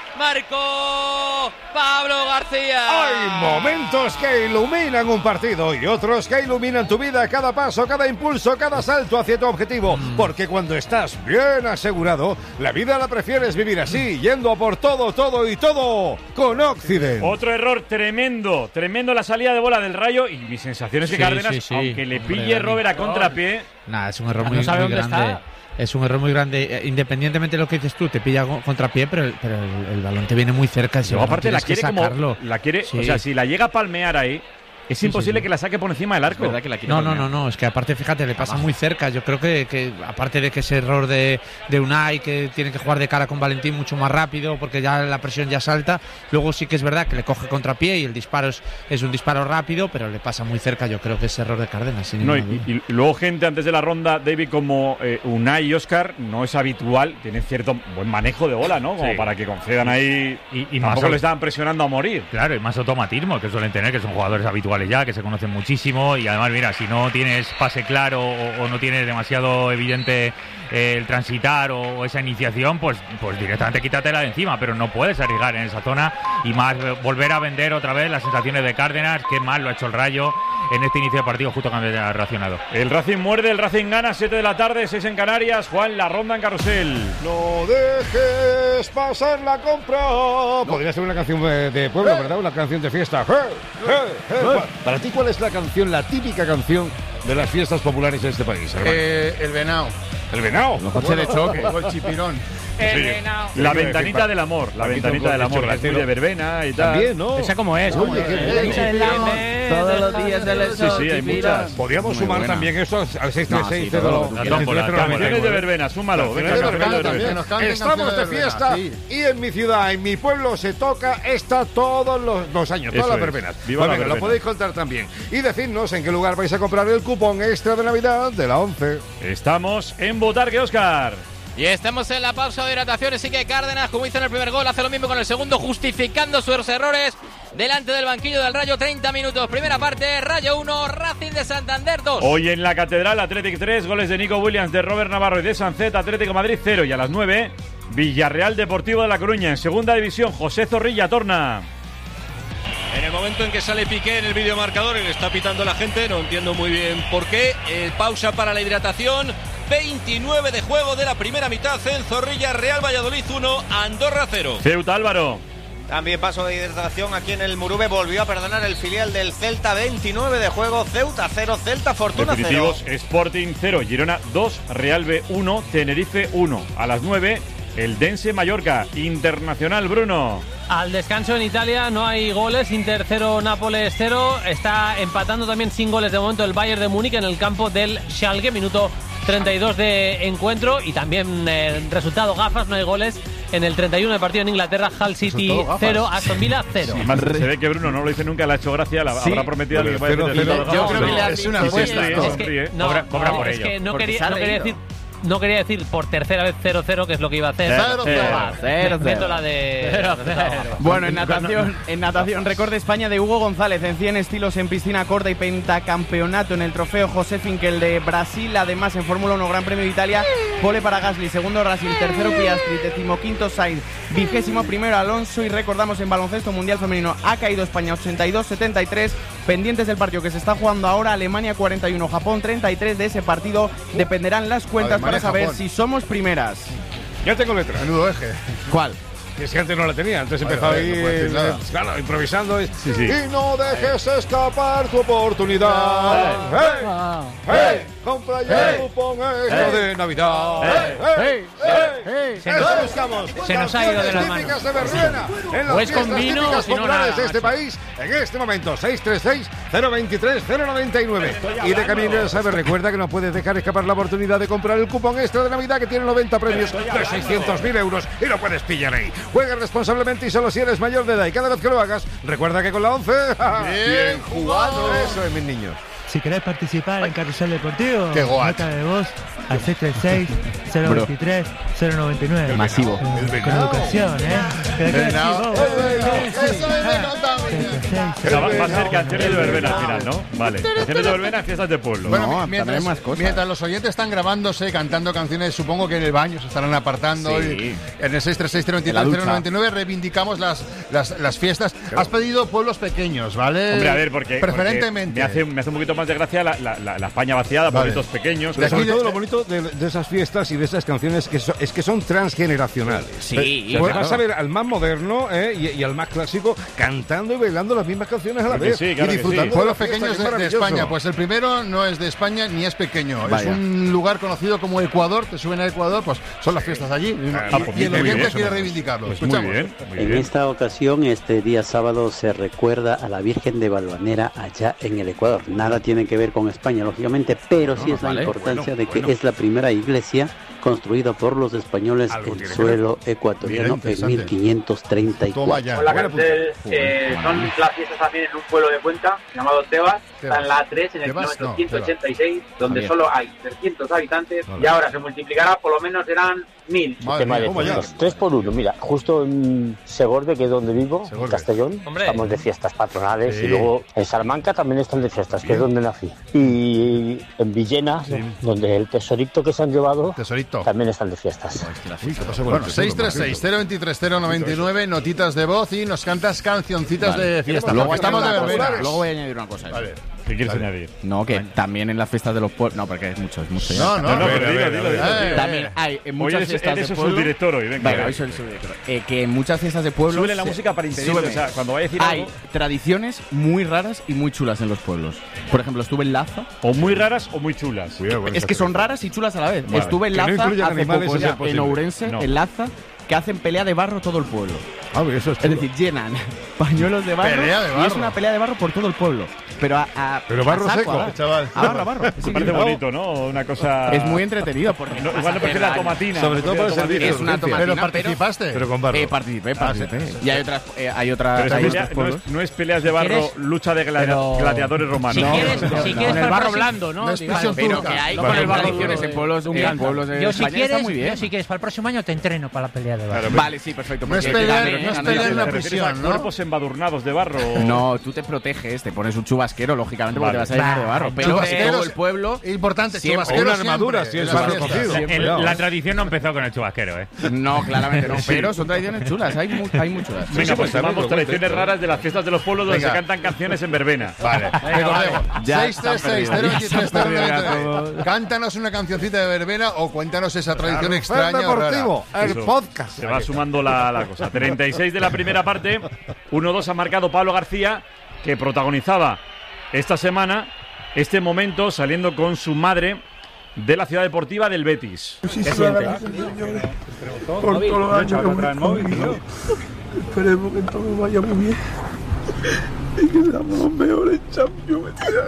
marcó Pablo García. Hay momentos que iluminan un partido y otros que iluminan tu vida, cada paso, cada impulso, cada salto hacia tu objetivo. Porque cuando estás bien asegurado, la vida la prefieres vivir así, yendo a por todo, todo y todo con Occident. Otro error tremendo, tremendo la salida de bola del Rayo y mi sensación es que Sí, Cárdenas, sí, sí. aunque le Hombre, pille Dani. Robert a contrapié, Nada, es un error No muy, sabe muy dónde grande. está. Es un error muy grande. Eh, Independientemente de lo que dices tú, te pilla go- contrapié, pero, el, pero el, el balón te viene muy cerca. luego aparte la quiere como sacarlo. la quiere, Sí. o sea, si la llega a palmear ahí, es Sí, imposible sí, sí. que la saque por encima del arco. verdad que la quiere No, no, palmear. no, no, es que aparte, fíjate, le pasa muy cerca. Yo creo que, que aparte de que ese error de, de Unai, que tiene que jugar de cara con Valentín mucho más rápido, porque ya la presión ya salta, luego sí que es verdad que le coge contrapié y el disparo es, es un disparo rápido, pero le pasa muy cerca. Yo creo que es error de Cárdenas, sin No, y, ninguna duda. y- y luego gente antes de la ronda, David, como eh, Unai y Oscar, no es habitual, tienen cierto buen manejo de bola, ¿no? Como Sí. para que concedan ahí Y, y más tampoco au- le estaban presionando a morir. Claro, y más automatismo que suelen tener, que son jugadores habituales ya, que se conocen muchísimo. Y además, mira, si no tienes pase claro o, o no tienes demasiado evidente eh, el transitar o, o esa iniciación, pues, pues directamente quítatela de encima. Pero no puedes arriesgar en esa zona y más eh, volver a vender otra vez las sensaciones de Cárdenas. Qué mal lo ha hecho el Rayo en este inicio de partido, justo cuando ha reaccionado. El Racing muerde, el Racing gana, siete de la tarde, seis en Canarias. Juan, la ronda en carrusel. No dejes pasar la compra. Podría ser una canción de, de pueblo, ¿verdad? Una canción de fiesta. ¡Eh! ¡Eh! ¡Eh! Para ti, ¿cuál es la canción, la típica canción de las fiestas populares de este país, hermano? Eh, el venao. El venao. Los coches de choque. O el chipirón. El Sí. venao. La Iba a ventanita decir, del amor, la Paquito ventanita del con amor, que es muy de verbena y tal. También, ¿no? ¿Esa cómo es? Oye, qué bueno. Todos los días del Sí, sí, hay muchas. Podríamos Muy sumar buena. también eso al seis tres No, seis sí, cero. todo lo que La quieras. tómbola, Canciones tómbola. Canciones de verbena, súmalo. Venga, Canciones de Carmelo verbena Héroe. Que nos canten Estamos canciones de de verbena, fiesta sí. y en mi ciudad, en mi pueblo, se toca esta todos los, los años, todas Eso las es. verbenas. Viva Pues la venga, lo verbena. podéis contar también. Y decirnos en qué lugar vais a comprar el cupón extra de Navidad de la once. Estamos en Butarque, Oscar. Y estamos en la pausa de hidratación, así que Cárdenas, como hizo en el primer gol, hace lo mismo con el segundo, justificando sus errores delante del banquillo del Rayo. Treinta minutos, primera parte, Rayo uno, Racing de Santander dos. Hoy en la Catedral, Athletic tres, goles de Nico Williams, de Robert Navarro y de Sancet, Atlético Madrid cero. Y a las nueve, Villarreal Deportivo de La Coruña. En segunda división, José Zorrilla torna. En el momento en que sale Piqué en el videomarcador y le está pitando la gente, no entiendo muy bien por qué. Eh, pausa para la hidratación. veintinueve de juego de la primera mitad en Zorrilla, Real Valladolid uno, Andorra cero. Ceuta, Álvaro. También paso de hidratación aquí en el Murube. Volvió a perdonar el filial del Celta. veintinueve de juego. Ceuta cero. Celta Fortuna cero. Definitivos, Sporting cero, Girona dos, Real B uno, Tenerife uno. A las nueve, el Dense Mallorca. Internacional, Bruno. Al descanso en Italia no hay goles, Inter cero, Nápoles cero. Está empatando también sin goles de momento el Bayern de Múnich en el campo del Schalke, minuto treinta y dos de encuentro. Y también eh, resultado gafas, no hay goles en el treinta y uno de partido en Inglaterra. Hull City cero, Aston Villa cero. Además, se ve que Bruno no lo dice nunca, le ha hecho gracia, la Sí. habrá prometido Pero que vaya a cero, decir cero, resultado yo gafas. creo que le ha- Es una Sí, sí, apuesta sí, esto. sí, Es que, sí. no, Cobra- cobra no, por es ello. que no Porque quería, se ha no quería leído. decir no quería decir por tercera vez cero cero, que es lo que iba a hacer. Cero, cero. Va, Cero, meto cero. la de Bueno, en natación, en natación, récord de España de Hugo González en cien estilos en piscina corta y pentacampeonato en el trofeo José Finkel de Brasil. Además, en Fórmula uno, Gran Premio de Italia, pole para Gasly, segundo Brasil, tercero Piastri, decimoquinto Sainz, vigésimo primero Alonso. Y recordamos, en baloncesto mundial femenino ha caído España ochenta y dos setenta y tres. Pendientes del partido que se está jugando ahora, Alemania cuarenta y uno, Japón treinta y tres. De ese partido dependerán las cuentas Alemania, para saber Japón. si somos primeras. Ya tengo letra. Menudo eje. ¿Cuál? Que es que antes no la tenía, antes empezaba ahí, eh, claro, improvisando. Y, sí, sí. y no dejes escapar tu oportunidad. ¡Hey! ¡Hey! Compra ya el cupón extra de Navidad. ¡Hey! ¡Hey! Se nos, buscamos. se nos ha ido de las manos. Típicas de Verbena, en las O es con fiestas vino típicas o si no populares nada, de este macho. país. En este momento, seis tres seis, cero veintitrés, cero noventa y nueve. Y de camino ya sabes, recuerda que no puedes dejar escapar la oportunidad de comprar el cupón extra de Navidad que tiene noventa premios de seiscientos mil euros y lo puedes pillar ahí. Juega responsablemente y solo si eres mayor de edad. Y cada vez que lo hagas, recuerda que con la once... ¡Bien jugado! Eso es, mis niños. Si querés participar en Carrusel Deportivo, Qué guay. nota de voz al seis tres seis, cero veintitrés, cero noventa y nueve. Masivo. Eh, Con educación, ¿eh? Que de El venado. vos, El venado. sí, sí, Eso es de ah, nota, seis tres seis, Pero va, va a ser canciones de verbena al final, ¿no? Vale. Canciones de verbena, fiestas de pueblo. Bueno, No, mientras, también más cosas. mientras los oyentes están grabándose, cantando canciones, supongo que en el baño se estarán apartando. Sí. Y en el seis tres seis, cero En la veintitrés, ducha. cero noventa y nueve reivindicamos las, las, las fiestas. Has pedido pueblos pequeños, ¿vale? Hombre, a ver, porque, Preferentemente. porque me, hace, me hace un poquito más de gracia la, la, la, la España vaciada, Vale. pueblitos pequeños. Pero que sobre son- todo lo bonito de, de esas fiestas y de esas canciones que so- es que son transgeneracionales. Sí, Pues claro. vas a ver al más moderno eh, y, y al más clásico cantando y bailando las mismas canciones a la Claro que vez sí, claro y que disfrutando sí. de Pueblos la fiesta, pequeños que es de, de maravilloso. España. Pues el primero no es de España ni es pequeño. Vaya. Es un lugar conocido como Ecuador. Te suben a Ecuador, pues son las fiestas allí. Y, Ah, pues y el muy oyente bien, quiere eso. reivindicarlo. Pues muy Escuchamos. bien, muy En bien. esta ocasión, este día sábado, se recuerda a la Virgen de Valvanera allá en el Ecuador. Nada tiene que ver con España, lógicamente, pero sí No, es la vale. importancia Bueno, de que bueno. es la primera iglesia construida por los españoles Algo en tiene que suelo Mira, ecuatoriano en interesante. mil quinientos treinta y Toma cuatro. ya. Hola, Buena cartel. punta. Eh, Joder, son las fiestas también en un pueblo de Cuenca llamado Tebas. Está en la A tres, en el Tebas, kilómetro no, ciento ochenta y seis, donde Javier. solo hay trescientos habitantes Vale. y ahora se multiplicará, por lo menos serán mil. Madre mía, toma ya. Tres por uno, mira, justo en Segorbe, que es donde vivo, Segorbe. en Castellón, Hombre. estamos de fiestas patronales Sí. y luego en Salamanca también están de fiestas, que es donde nací. Y en Villena, donde el tesorito que se han llevado, Tesorito. también están de fiestas. Uy, ¿qué pasa con Bueno, el seis tesoro, tres seis, Margarito? cero veintitrés, cero noventa y nueve, notitas de voz y nos cantas cancioncitas Vale. de fiesta. Luego, Porque estamos de añadir una verbena. cosa, luego voy a añadir una cosa. Vale. ¿Qué quieres Vale. añadir? No, que también en las fiestas de los pueblos. No, porque es mucho, es mucho. ya. No, no, No, no, a ver, pero a dilo, ver, dilo, a ver. dilo, Eh, tío. También hay en Hoy muchas eres, fiestas eres de el pueblo. subdirector hoy, venga. Venga, hoy soy el subdirector. Eh, que en muchas fiestas de pueblo. Súbele la música para impedirlo, o sea, cuando vaya a decir hay algo- tradiciones muy raras y muy chulas en los pueblos. Por ejemplo, estuve en Laza. O muy raras o muy chulas. Cuidado con Es esas que son cosas. raras y chulas a la vez. Vale. Estuve en Que no Laza incluyan hace animales, poco eso es ya, en posible. Ourense, No. en Laza, que hacen pelea de barro todo el pueblo. Ah, pero eso es Es chulo. decir, llenan pañuelos de barro, Pelea de y es barro. una pelea de barro por todo el pueblo. Pero a, a- Pero barro a saco, seco, a dar. chaval. A barro, a barro. Me parece bonito, ¿no? Una cosa... Es muy entretenido porque No, vas igual a no prefiero hacer la daño. tomatina. Sobre todo prefiero para la servir. tomatina. Es una urgencia. tomatina, Pero participaste. Pero con barro. Eh, participé, participé. Ah, sí, sí, sí. Y hay otras, eh, hay otras, Pero hay esa pelea otros no, pueblos. es, no es peleas de barro, ¿Quieres? lucha de gladi- Pero- gladiadores romanos. Si No, quieres, no, no, si no. quieres Con el para barro el próximo- blando, ¿no? No es Digamos, prisión Pero turca. que hay Vale. con el Vale. tradiciones en pueblos, un en campo. pueblos de Yo si España quieres, está muy bien. yo si quieres para el próximo año te entreno para la pelea de barro. Claro, Vale, sí, perfecto. No es porque pelear, gané, no es gané, pelear gané. en la ¿Te refieres a prisión, ¿no? cuerpos embadurnados de barro? No, tú te proteges, te pones un chubasquero, lógicamente, porque Vale. te vas a llenar de barro. Vale. Pero Chubasqueros, todo el pueblo. Importante, siempre- chubasquero O una siempre, armadura, si en es las barro fiestas. cogido. El- Cuidado. la tradición no empezó con el chubasquero, ¿eh? No, claramente no. Pero son tradiciones chulas, hay, mu- hay muy chulas. Venga, pues también vamos lo tradiciones cuento, raras de las fiestas de los pueblos donde Venga. se cantan canciones en verbena. Vale, recordemos. Ya seis tres seis, están cero perdidos, veintitrés, ya están cero noventa y perdidos nueve. Cántanos una cancioncita de verbena o cuéntanos esa tradición Carrusel extraña o rara. Deportivo, el Eso. podcast. Se va sumando la, la cosa. treinta y seis de la primera parte. uno dos ha marcado Pablo García, que protagonizaba esta semana este momento saliendo con su madre de la ciudad deportiva del Betis. ¿Qué siente? Por todos los años que hemos vivido, esperemos que todo vaya muy bien y que seamos los mejores Champions este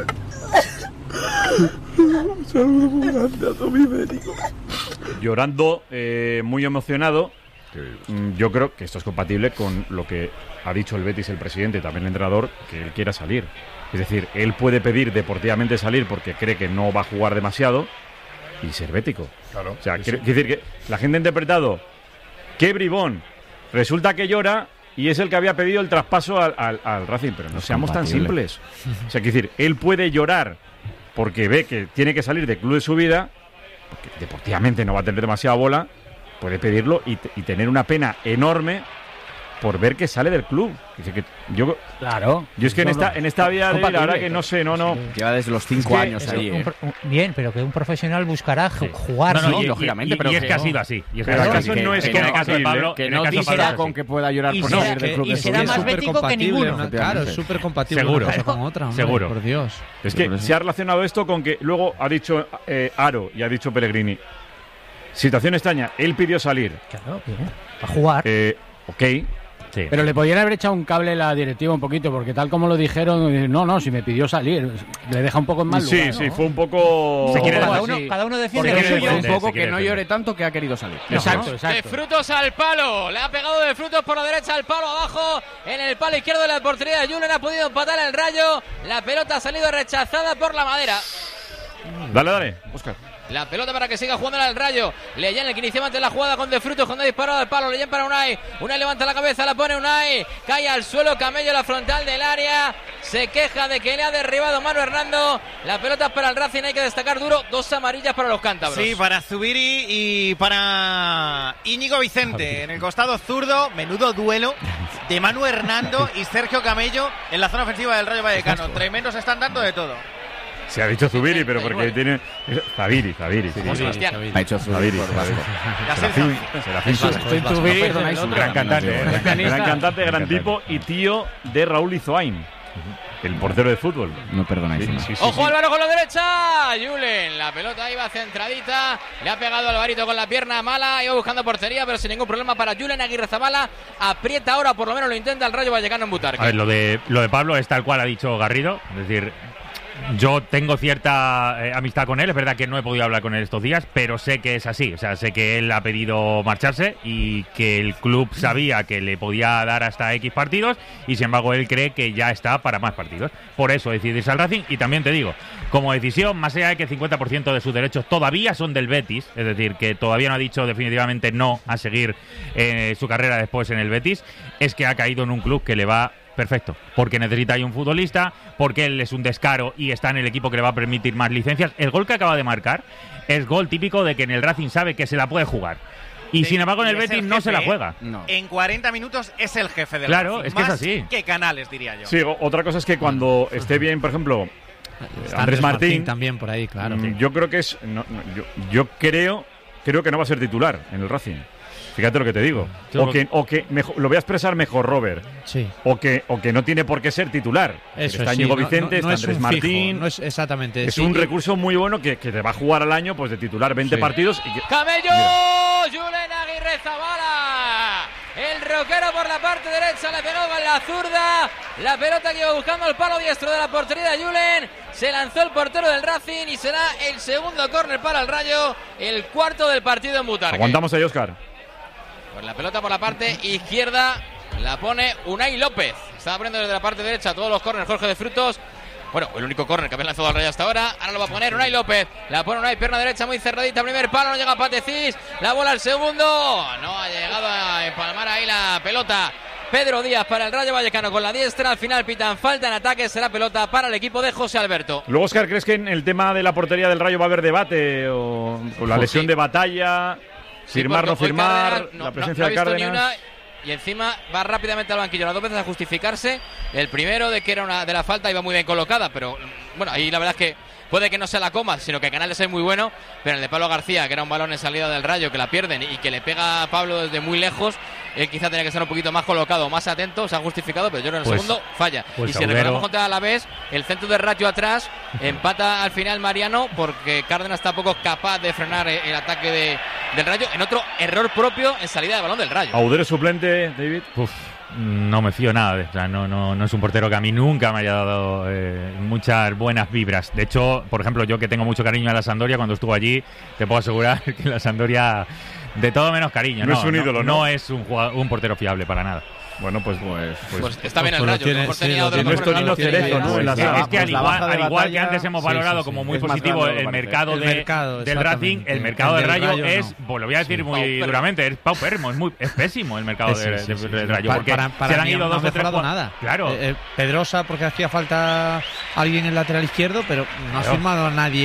año. Un saludo muy grande a todos mis médicos. Llorando, eh, muy emocionado. Mm, Yo creo que esto es compatible con lo que ha dicho el Betis, el presidente, también el entrenador, que él quiera salir. Es decir, él puede pedir deportivamente salir porque cree que no va a jugar demasiado y ser bético. Claro. O sea, Sí, quiere sí. quiere decir que la gente ha interpretado qué bribón. Resulta que llora y es el que había pedido el traspaso al, al- al Racing, pero no Es seamos tan compatible. simples. O sea, quiere decir, él puede llorar porque ve que tiene que salir del club de su vida, porque deportivamente no va a tener demasiada bola, puede pedirlo y, te- y tener una pena enorme por ver que sale del club. Dice que yo, claro. Yo es que en esta, en esta vía de la verdad que no sé, no, no. Lleva desde los cinco es años ahí. Un, un, bien, pero que un profesional buscará sí. jugar, no, no, sí, y, lógicamente. Y, y, pero y es que que ha no. sido así. Y es pero que, el caso que, no es que en el caso de Pablo, que en no el caso será de con que pueda llorar por será, salir del club. Y será más bético que ninguno. Claro, es súper compatible seguro, una cosa con otra, hombre, seguro. Por Dios. Es que se ha relacionado esto con que luego ha dicho eh, Aro y ha dicho Pellegrini. Situación extraña, él pidió salir. Claro, a jugar. Eh, ok. Sí. Pero le podrían haber echado un cable a la directiva un poquito, porque tal como lo dijeron, no, no, si me pidió salir, le deja un poco en mal lugar. Sí, ¿no? sí, fue un poco... Se quiere cada, uno, cada uno defiende lo suyo. Un poco que no llore tanto que ha querido salir. Exacto, exacto. De Frutos al palo, le ha pegado De Frutos por la derecha al palo abajo, en el palo izquierdo de la portería de Julen ha podido empatar el Rayo, la pelota ha salido rechazada por la madera. Dale, dale, Óscar. La pelota para que siga jugando al Rayo. Leyen, el que inició antes la jugada con De Frutos, cuando ha disparado al palo. Leyen para Unai. Unai levanta la cabeza, la pone Unai. Cae al suelo, Camello, la frontal del área. Se queja de que le ha derribado Manu Hernando. La pelota es para el Racing, hay que destacar duro. Dos amarillas para los cántabros. Sí, para Zubiri y para Íñigo Vicente. En el costado zurdo, menudo duelo de Manu Hernando y Sergio Camello en la zona ofensiva del Rayo Vallecano. Tremendos están dando de todo. Se ha dicho Zubiri, pero porque tiene... Zabiri, Zabiri. Como Sebastián. Ha dicho Zubiri por Vasco. Serafín. Serafín. Serafín. Gran cantante, gran cantante, gran tipo y tío de Raúl Izoain, el portero de fútbol. No perdonáis. Sí, sí, sí, Ojo sí. Álvaro con la derecha. Julen, la pelota iba centradita. Le ha pegado Alvarito con la pierna mala. Iba buscando portería, pero sin ningún problema para Julen. Aguirre Zabala aprieta ahora, por lo menos lo intenta el Rayo Vallecano en Butarque. A ver, lo de, lo de Pablo es tal cual ha dicho Garrido. Es decir, yo tengo cierta eh, amistad con él. Es verdad que no he podido hablar con él estos días, pero sé que es así. O sea, sé que él ha pedido marcharse y que el club sabía que le podía dar hasta X partidos y sin embargo él cree que ya está para más partidos. Por eso decidirse al Racing. Y también te digo, como decisión, más allá de que el cincuenta por ciento de sus derechos todavía son del Betis, es decir, que todavía no ha dicho definitivamente no a seguir eh, su carrera después en el Betis, es que ha caído en un club que le va perfecto, porque necesita ahí un futbolista, porque él es un descaro y está en el equipo que le va a permitir más licencias. El gol que acaba de marcar es gol típico de que en el Racing sabe que se la puede jugar. Y Sí, sin embargo en el y es Betis el no jefe, se la ¿eh? juega. No. En cuarenta minutos es el jefe del Claro, Racing. es que es Más así. que Canales, diría yo. Sí, o- otra cosa es que cuando esté bien, por ejemplo, Está Andrés Martín, también por ahí, claro. mm, yo creo que es... no, no, yo, yo creo, creo que no va a ser titular en el Racing. Fíjate lo que te digo. Yo O que, o que mejor, lo voy a expresar mejor, Robert. Sí. O que, o que no tiene por qué ser titular. Eso está sí, Íñigo no- Vicente, no- no está es un Andrés fijo, Martín. no es exactamente. Es sí, un y- recurso muy bueno que, que te va a jugar al año pues de titular veinte Sí. partidos. Y que, Camello, Julen Aguirre Zabala. El roquero por la parte derecha le pegó con la zurda. La pelota que iba buscando el palo diestro de la portería de Julen. Se lanzó el portero del Racing y será el segundo córner para el Rayo. El cuarto del partido en Butarque. aguantamos ahí, Óscar. Pues la pelota por la parte izquierda la pone Unai López. Estaba poniendo desde la parte derecha todos los córneres Jorge de Frutos. Bueno, el único córner que había lanzado al Rayo hasta ahora. Ahora lo va a poner Unai López. La pone Unai, pierna derecha muy cerradita. Primer palo, no llega Patecís. La bola al segundo. No ha llegado a empalmar ahí la pelota. Pedro Díaz para el Rayo Vallecano con la diestra. Al final pitan falta en ataque. Será pelota para el equipo de José Alberto. Luego, Óscar, ¿crees que en el tema de la portería del Rayo va a haber debate? ¿O, o la Sí. lesión de Batalla? Sí, ¿Firmar, no porque hoy firmar? Cárdenas no- la no- presencia no ha de visto ni Cárdenas. una, y encima va rápidamente al banquillo las dos veces a justificarse. El primero de que era una de la falta iba muy bien colocada, pero bueno, ahí la verdad es que puede que no sea la coma, sino que Canales es muy bueno, pero en el de Pablo García, que era un balón en salida del Rayo, que la pierden y que le pega a Pablo desde muy lejos, él quizá tenía que estar un poquito más colocado, más atento, se ha justificado, pero yo creo que en el Pues- segundo falla. pues y si Aguero- recordamos contra Alavés, el centro de Rayo atrás empata al final Mariano, porque Cárdenas tampoco es capaz de frenar el, el ataque de, del Rayo, en otro error propio en salida de balón del Rayo. Audero suplente, David. Uf, no me fío nada. O sea, no, no, no es un portero que a mí nunca me haya dado eh, muchas buenas vibras. De hecho, por ejemplo, yo que tengo mucho cariño a la Sampdoria, cuando estuvo allí, te puedo asegurar que la Sampdoria, de todo menos cariño. No No, es un ídolo, no, ¿no? es un, jugador- un portero fiable para nada. Bueno, pues, pues, Pues está bien el pues lo Rayo, tiene- a lo mejor sí, tenía lo otro tiene. mejor No es Tonino en la Cerezo, ¿no? En la Es, saga. es que al Pues la igual, baja de al igual que Batalla- antes hemos sí, valorado sí, como sí. muy Es más positivo grande de lo el que parece. mercado, El de, mercado, del Racing, exactamente. el mercado El del del Rayo, Rayo es, no. pues lo voy a decir Sí. muy Paupérrimo. duramente, es paupérrimo, es, muy, es pésimo el mercado Sí, de- sí, de- sí, sí. del Rayo. Pa- Porque para, para se le han mí ido no dos ha o tres mejorado jugadores- nada. Claro. Eh, eh, Pedrosa porque hacía falta alguien en lateral izquierdo, pero no ha Claro. firmado a nadie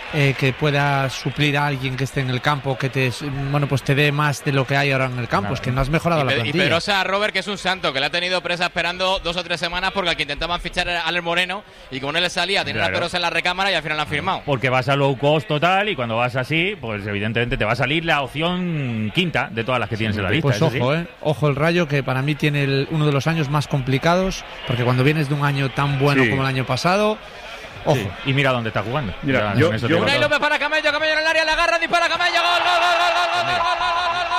eh, que pueda suplir a alguien que esté en el campo, que te bueno pues te dé más de lo que hay ahora en el campo. Claro. Es que no has mejorado y la Pe- plantilla. Y Pedrosa, Robert, que es un santo, que le ha tenido presa esperando dos o tres semanas porque al que intentaban fichar era Alex Moreno y como no le salía, tenía claro. una Pedrosa en la recámara y al final la han firmado. Porque vas a low cost total y cuando vas así, pues evidentemente te va a salir la opción quinta de todas las que tienes sí, en la lista. Pues ojo, sí. eh. Ojo el Rayo, que para mí tiene el, uno de los años más complicados, porque cuando vienes de un año tan bueno sí. como el año pasado... Ojo. Sí. Y mira dónde está jugando. Mira, yo, yo, Unai López para Camello, Camello en el área, la agarra, dispara Camello, gol, gol, gol, gol, gol, gol, gol, gol, gol,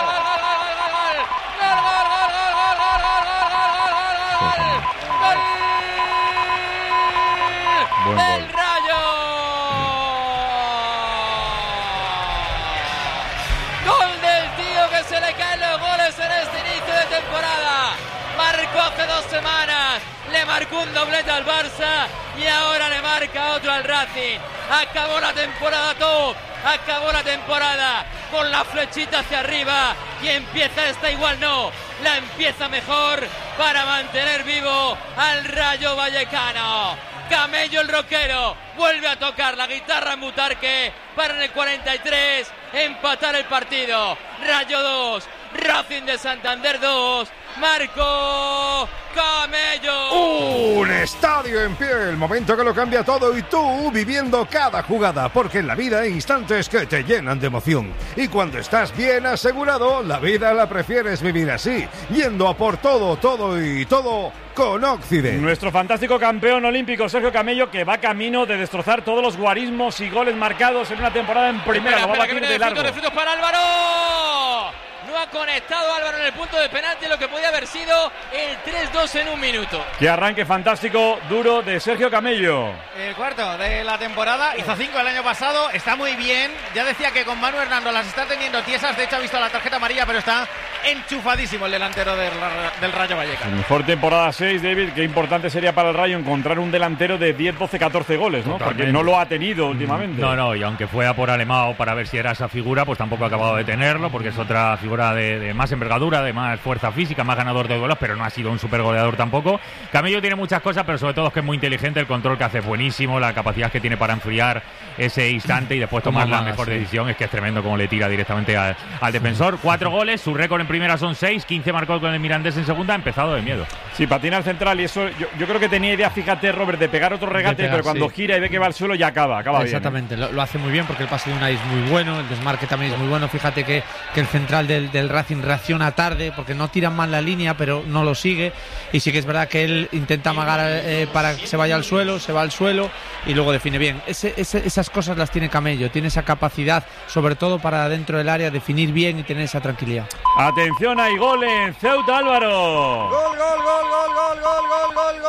gol, gol, del Rayo. Gol del tío que se le caen los goles en este inicio de temporada. Marcó hace dos semanas, le marcó un doblete al Barça y ahora le marca otro al Racing. Acabó la temporada top, acabó la temporada con la flechita hacia arriba y empieza esta igual no, la empieza mejor para mantener vivo al Rayo Vallecano. Camello el rockero vuelve a tocar la guitarra en Butarque para en el cuarenta y tres empatar el partido. Rayo dos, Racing de Santander dos. Marco Camello. Un estadio en pie, el momento que lo cambia todo y tú viviendo cada jugada, porque en la vida hay instantes que te llenan de emoción. Y cuando estás bien asegurado, la vida la prefieres vivir así, yendo a por todo, todo y todo con Occident. Nuestro fantástico campeón olímpico Sergio Camello, que va camino de destrozar todos los guarismos y goles marcados en una temporada en primera. Espera, lo va a espera, batir de largo. De frutos para Álvaro. No ha conectado Álvaro en el punto de penalti, lo que podía haber sido el tres dos en un minuto. Qué arranque fantástico, duro de Sergio Camello. El cuarto de la temporada, hizo cinco el año pasado, está muy bien. Ya decía que con Manu Hernando las está teniendo tiesas, de hecho ha visto la tarjeta amarilla, pero está enchufadísimo el delantero del, del Rayo Vallecano. Mejor temporada seis, David, qué importante sería para el Rayo encontrar un delantero de diez, doce, catorce goles, ¿no? Totalmente. Porque no lo ha tenido últimamente. No, no, y aunque fue a por Alemão para ver si era esa figura, pues tampoco ha acabado de tenerlo, porque es otra figura De, de más envergadura, de más fuerza física, más ganador de duelos, pero no ha sido un super goleador tampoco. Camello tiene muchas cosas, pero sobre todo es que es muy inteligente, el control que hace es buenísimo, la capacidad que tiene para enfriar ese instante y después tomar la mejor sí. decisión, es que es tremendo como le tira directamente al, al defensor. Cuatro goles, su récord en primera son seis, quince marcó con el Mirandés en segunda, ha empezado de miedo. Sí, patina al central y eso, yo, yo creo que tenía idea, fíjate Robert, de pegar otro regate, pegar, pero cuando sí. gira y ve que va al suelo ya acaba, acaba Exactamente, bien. Exactamente, lo, lo hace muy bien porque el pase de Unai es muy bueno, el desmarque también es muy bueno, fíjate que, que el central del, del Racing reacciona tarde porque no tira mal la línea, pero no lo sigue, y sí que es verdad que él intenta amagar eh, para que se vaya al suelo, se va al suelo y luego define bien. Ese, ese, esas cosas las tiene Camello, tiene esa capacidad, sobre todo para dentro del área, definir bien y tener esa tranquilidad. Atención, hay gol en Ceuta, Álvaro. Gol, gol, gol, gol, gol, gol, gol, gol,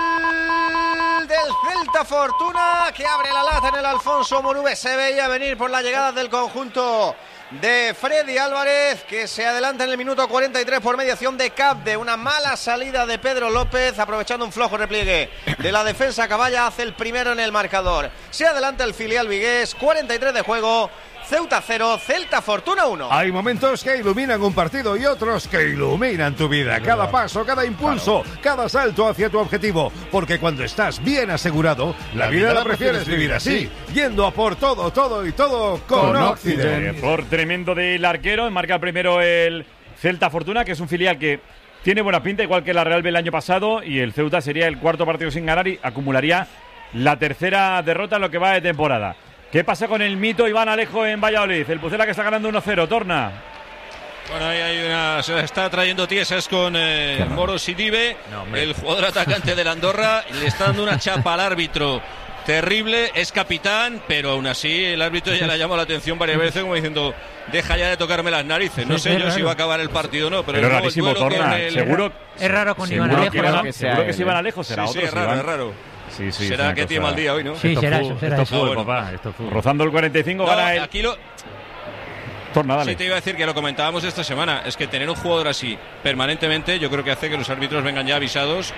gol del Celta Fortuna, que abre la lata en el Alfonso Morube. Se veía venir por la llegada del conjunto de Freddy Álvarez, que se adelanta en el minuto cuarenta y tres por mediación de Capde. Una mala salida de Pedro López, aprovechando un flojo repliegue de la defensa. Caballa hace el primero en el marcador. Se adelanta el filial vigués, cuarenta y tres de juego. Ceuta cero, Celta Fortuna uno. Hay momentos que iluminan un partido y otros que iluminan tu vida. Cada paso, cada impulso, cada salto hacia tu objetivo. Porque cuando estás bien asegurado, la, la vida, vida la prefieres vivir así. Yendo a por todo, todo y todo con, con Occident. Por tremendo del arquero, marca primero el Celta Fortuna, que es un filial que tiene buena pinta, igual que la Real B el año pasado. Y el Ceuta sería el cuarto partido sin ganar y acumularía la tercera derrota en lo que va de temporada. ¿Qué pasa con el mito Iván Alejo en Valladolid? El Pucela que está ganando uno cero, Torna. Bueno, ahí hay una, se está trayendo tiesas con eh, Moro Sidibe, no, el jugador atacante del Andorra, le está dando una chapa al árbitro terrible, es capitán, pero aún así el árbitro ya le ha llamado la atención varias veces como diciendo, deja ya de tocarme las narices. No sé yo si va a acabar el partido o no, pero, pero es rarísimo, Torna, el... seguro. Es raro con Iván Alejo. Seguro que, seguro que si Iván Alejo será sí, otro. Sí, es raro, Iván. es raro. Sí, sí, será que tiene mal día hoy, ¿no? Sí, esto será fu- eso, será esto eso. fútbol, bueno. papá, esto fútbol. Rozando el cuarenta y cinco, no, gana el... aquí lo... Torna, dale. Sí, te iba a decir que lo comentábamos esta semana, es que tener un jugador así permanentemente yo creo que hace que los árbitros vengan ya avisados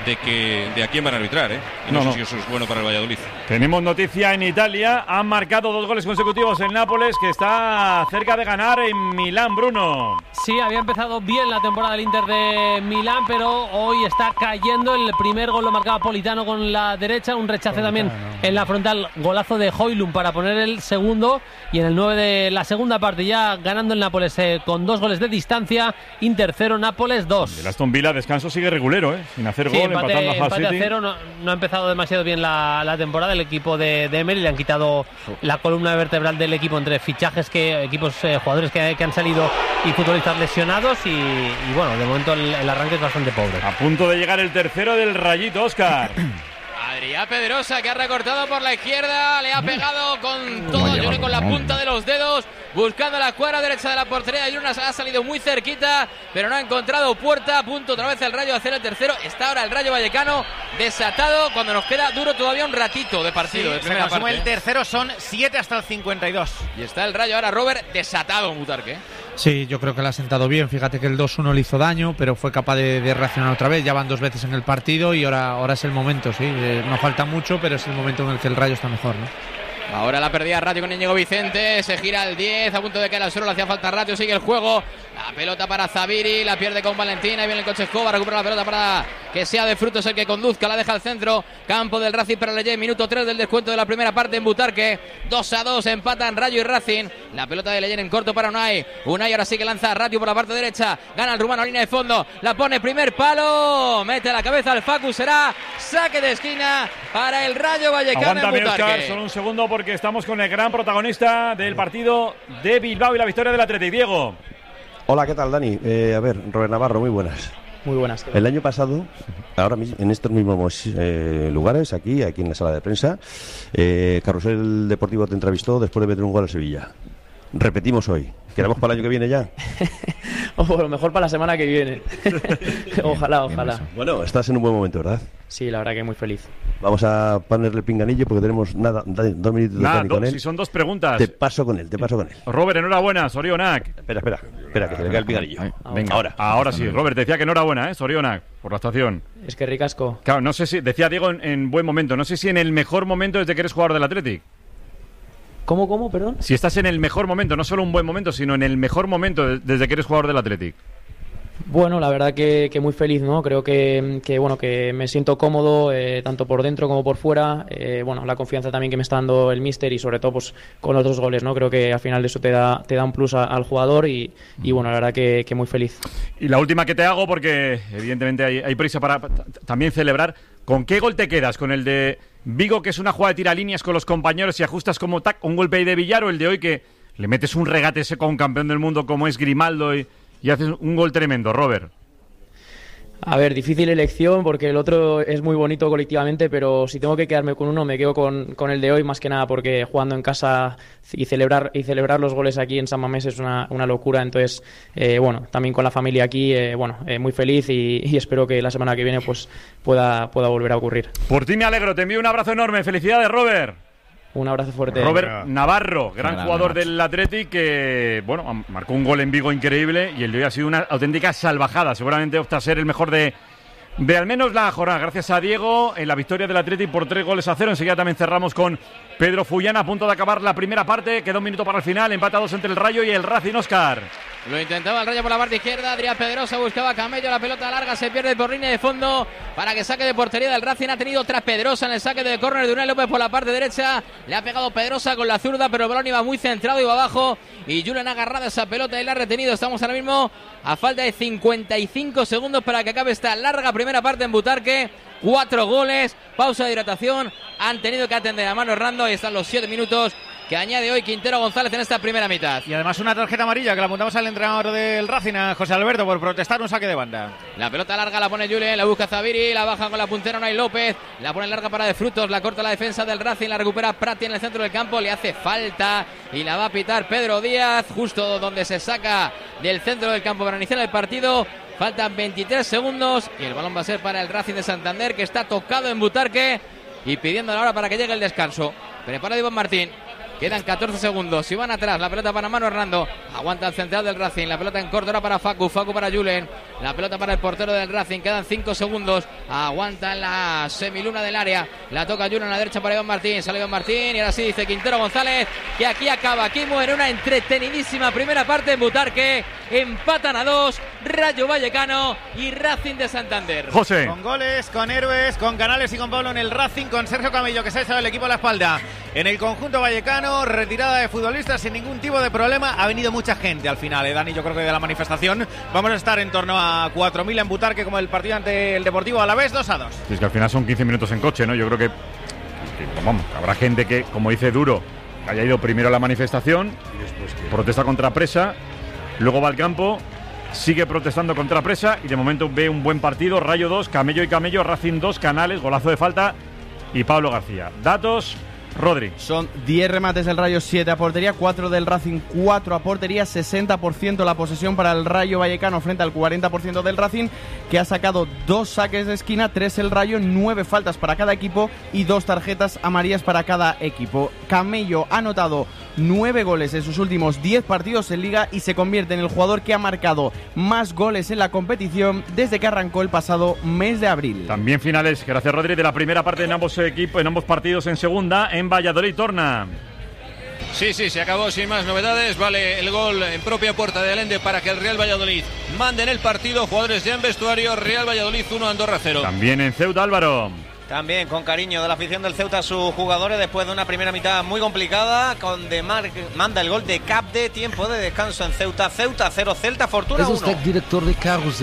de que de a quién van a arbitrar, ¿eh? Y no, no sé no. si eso es bueno para el Valladolid. Tenemos noticia en Italia. Han marcado dos goles consecutivos el Nápoles, que está cerca de ganar en Milán, Bruno. Sí, había empezado bien la temporada del Inter de Milán, pero hoy está cayendo. El primer gol lo marcaba Politano con la derecha, un rechace Politano. También en la frontal, golazo de Højlund para poner el segundo, y en el nueve de la segunda parte ya ganando el Nápoles eh, con dos goles de distancia. Inter cero, Nápoles dos. El Aston Villa descanso sigue regulero, ¿eh? Sin hacer sí, gol, empate, empatando a Hull empate City. a cero, no, no ha empezado demasiado bien la, la temporada el equipo de, de Emery. Le han quitado la columna vertebral del equipo entre fichajes, que equipos eh, jugadores que, que han salido y futbolistas lesionados, y, y bueno, de momento el, el arranque es bastante pobre. A punto de llegar el tercero del Rayito, Óscar. Adrián Pedrosa, que ha recortado por la izquierda, le ha pegado con todo, yo creo, con la punta de los dedos, buscando la cuadra derecha de la portería de Lunas. Ha salido muy cerquita, pero no ha encontrado puerta. A punto otra vez el Rayo de hacer el tercero. Está ahora el Rayo Vallecano desatado, cuando nos queda duro todavía un ratito de partido. Sí, de primera se consume parte. El tercero, son siete hasta el cincuenta y dos. Y está el Rayo ahora, Robert, desatado en Butarque. Sí, yo creo que le ha sentado bien. Fíjate que el dos uno le hizo daño, pero fue capaz de, de reaccionar otra vez. Ya van dos veces en el partido y ahora, ahora es el momento, sí. Eh, no falta mucho, pero es el momento en el que el Rayo está mejor, ¿no? Ahora la perdida Ratio con Íñigo Vicente, se gira al diez, a punto de caer al suelo, le hacía falta Ratio, sigue el juego, la pelota para Zaviri, la pierde con Valentina, y viene el coche Escobar, recupera la pelota para que sea de Frutos el que conduzca, la deja al centro, campo del Racing para Leyé, minuto tres del descuento de la primera parte en Butarque, dos a dos, empatan Rayo y Racing, la pelota de Leyé en corto para Unai, Unai ahora sí que lanza a Ratio por la parte derecha, gana el rumano a línea de fondo, la pone primer palo, mete la cabeza al Facu, será saque de esquina para el Rayo Vallecano. Aguántame, en Butarque. Oscar, solo un segundo, porque estamos con el gran protagonista del partido de Bilbao y la victoria del Athletic, Diego. Hola, ¿qué tal, Dani? Eh, a ver, Robert Navarro, muy buenas. Muy buenas. El año pasado, ahora mismo, en estos mismos eh, lugares, aquí, aquí en la sala de prensa, eh, Carrusel Deportivo te entrevistó después de meter un gol a Sevilla. Repetimos hoy. ¿Queremos para el año que viene ya? O por lo mejor para la semana que viene. Ojalá, ojalá. Bueno, estás en un buen momento, ¿verdad? Sí, la verdad que muy feliz. Vamos a ponerle el pinganillo porque tenemos nada, dos minutos Nada, con do, él. Si son dos preguntas. Te paso con él, te paso con él. Robert, enhorabuena, Sorionak. Espera, espera, espera, que se le cae el pinganillo. Venga, ahora. Ahora sí, Robert, te decía que enhorabuena, ¿eh? Sorionak, por la actuación. Es que ricasco. Claro, no sé si, decía Diego en, en buen momento, no sé si en el mejor momento desde que eres jugador del Athletic. ¿Cómo, cómo, perdón? Si estás en el mejor momento, no solo un buen momento, sino en el mejor momento desde que eres jugador del Athletic. Bueno, la verdad que, que muy feliz, ¿no? Creo que, que bueno, que me siento cómodo, eh, tanto por dentro como por fuera. Eh, bueno, la confianza también que me está dando el míster, y sobre todo pues con los dos goles, ¿no? Creo que al final eso te da, te da un plus a, al jugador, y, y bueno, la verdad que, que muy feliz. Y la última que te hago, porque evidentemente hay, hay prisa para también celebrar. ¿Con qué gol te quedas? ¿Con el de Vigo, que es una jugada de tiralíneas con los compañeros y ajustas como tac, un golpe ahí de Villar, o el de hoy que le metes un regate seco a un campeón del mundo como es Grimaldo y, y haces un gol tremendo, Robert? A ver, difícil elección porque el otro es muy bonito colectivamente, pero si tengo que quedarme con uno me quedo con, con el de hoy, más que nada porque jugando en casa y celebrar y celebrar los goles aquí en San Mamés es una, una locura. Entonces, eh, bueno, también con la familia aquí, eh, bueno, eh, muy feliz, y, y espero que la semana que viene pues pueda, pueda volver a ocurrir. Por ti me alegro, te envío un abrazo enorme, felicidades, Robert. Un abrazo fuerte. Robert Navarro, gran Grande, jugador Max. del Athletic, que bueno, marcó un gol en Vigo increíble, y el de hoy ha sido una auténtica salvajada. Seguramente opta a ser el mejor de, de al menos la jornada. Gracias a Diego en la victoria del Athletic por tres goles a cero. Enseguida también cerramos con Pedro Fullana, a punto de acabar la primera parte. Queda un minuto para el final, empatados entre el Rayo y el Racing, Óscar. Lo intentaba el Rayo por la parte izquierda, Adrián Pedrosa buscaba a Camello, la pelota larga se pierde por línea de fondo para que saque de portería del Racing. Ha tenido otra Pedrosa en el saque de córner de Unai López por la parte derecha, le ha pegado Pedrosa con la zurda, pero el balón iba muy centrado, iba abajo, y Julen ha agarrado esa pelota y la ha retenido. Estamos ahora mismo a falta de cincuenta y cinco segundos para que acabe esta larga primera parte en Butarque. Cuatro goles, pausa de hidratación, han tenido que atender a Manu Hernando y están los siete minutos que añade hoy Quintero González en esta primera mitad. Y además una tarjeta amarilla que la apuntamos al entrenador del Racing, a José Alberto, por protestar un saque de banda. La pelota larga la pone Julen, la busca Zaviri, la baja con la puntera Unai López, la pone larga para De Frutos, la corta la defensa del Racing, la recupera Prati en el centro del campo, le hace falta y la va a pitar Pedro Díaz, justo donde se saca del centro del campo para iniciar el partido. Faltan veintitrés segundos y el balón va a ser para el Racing de Santander, que está tocado en Butarque y pidiendo la hora para que llegue el descanso. Prepara Iván Martín. Quedan catorce segundos. Si van atrás, la pelota para Manu Hernando. Aguanta el central del Racing. La pelota en córdoba para Facu. Facu para Julen. La pelota para el portero del Racing. Quedan cinco segundos. Aguanta en la semiluna del área. La toca Julen a la derecha para Iván Martín. Sale Iván Martín. Y ahora sí dice Quintero González que aquí acaba. Aquí muere una entretenidísima primera parte en Butarque. Empatan a dos. Rayo Vallecano y Racing de Santander. José. Con goles, con héroes, con Canales y con Pablo en el Racing. Con Sergio Camello, que se ha echado el equipo a la espalda. En el conjunto vallecano, retirada de futbolistas sin ningún tipo de problema. Ha venido mucha gente al final, ¿eh, Dani? Yo creo que de la manifestación vamos a estar en torno a cuatro mil en Butarque, como el partido ante el Deportivo Alavés, dos a dos. Sí, es que al final son quince minutos en coche, ¿no? Yo creo que, que vamos, habrá gente que, como dice Duro, que haya ido primero a la manifestación, protesta contra Presa, luego va al campo, sigue protestando contra Presa y de momento ve un buen partido. Rayo dos, Camello y Camello, Racing dos, Canales, golazo de falta y Pablo García. Datos, Rodri. Son diez remates del Rayo, siete a portería, cuatro del Racing, cuatro a portería, sesenta por ciento la posesión para el Rayo Vallecano frente al cuarenta por ciento del Racing, que ha sacado dos saques de esquina, tres el Rayo, nueve faltas para cada equipo y dos tarjetas amarillas para cada equipo. Camello ha anotado nueve goles en sus últimos diez partidos en Liga y se convierte en el jugador que ha marcado más goles en la competición desde que arrancó el pasado mes de abril. También finales, gracias Rodri, de la primera parte en ambos equipos, en ambos partidos en segunda, en Valladolid Torna. Sí, sí, se acabó sin más novedades. Vale el gol en propia puerta de Allende para que el Real Valladolid mande en el partido. Jugadores ya en vestuario. Real Valladolid uno, Andorra cero. También en Ceuta, Álvaro. También con cariño de la afición del Ceuta a sus jugadores después de una primera mitad muy complicada. Con De Marc manda el gol de Capde. Tiempo de descanso en Ceuta. Ceuta cero, Celta Fortuna uno. Es usted director de carros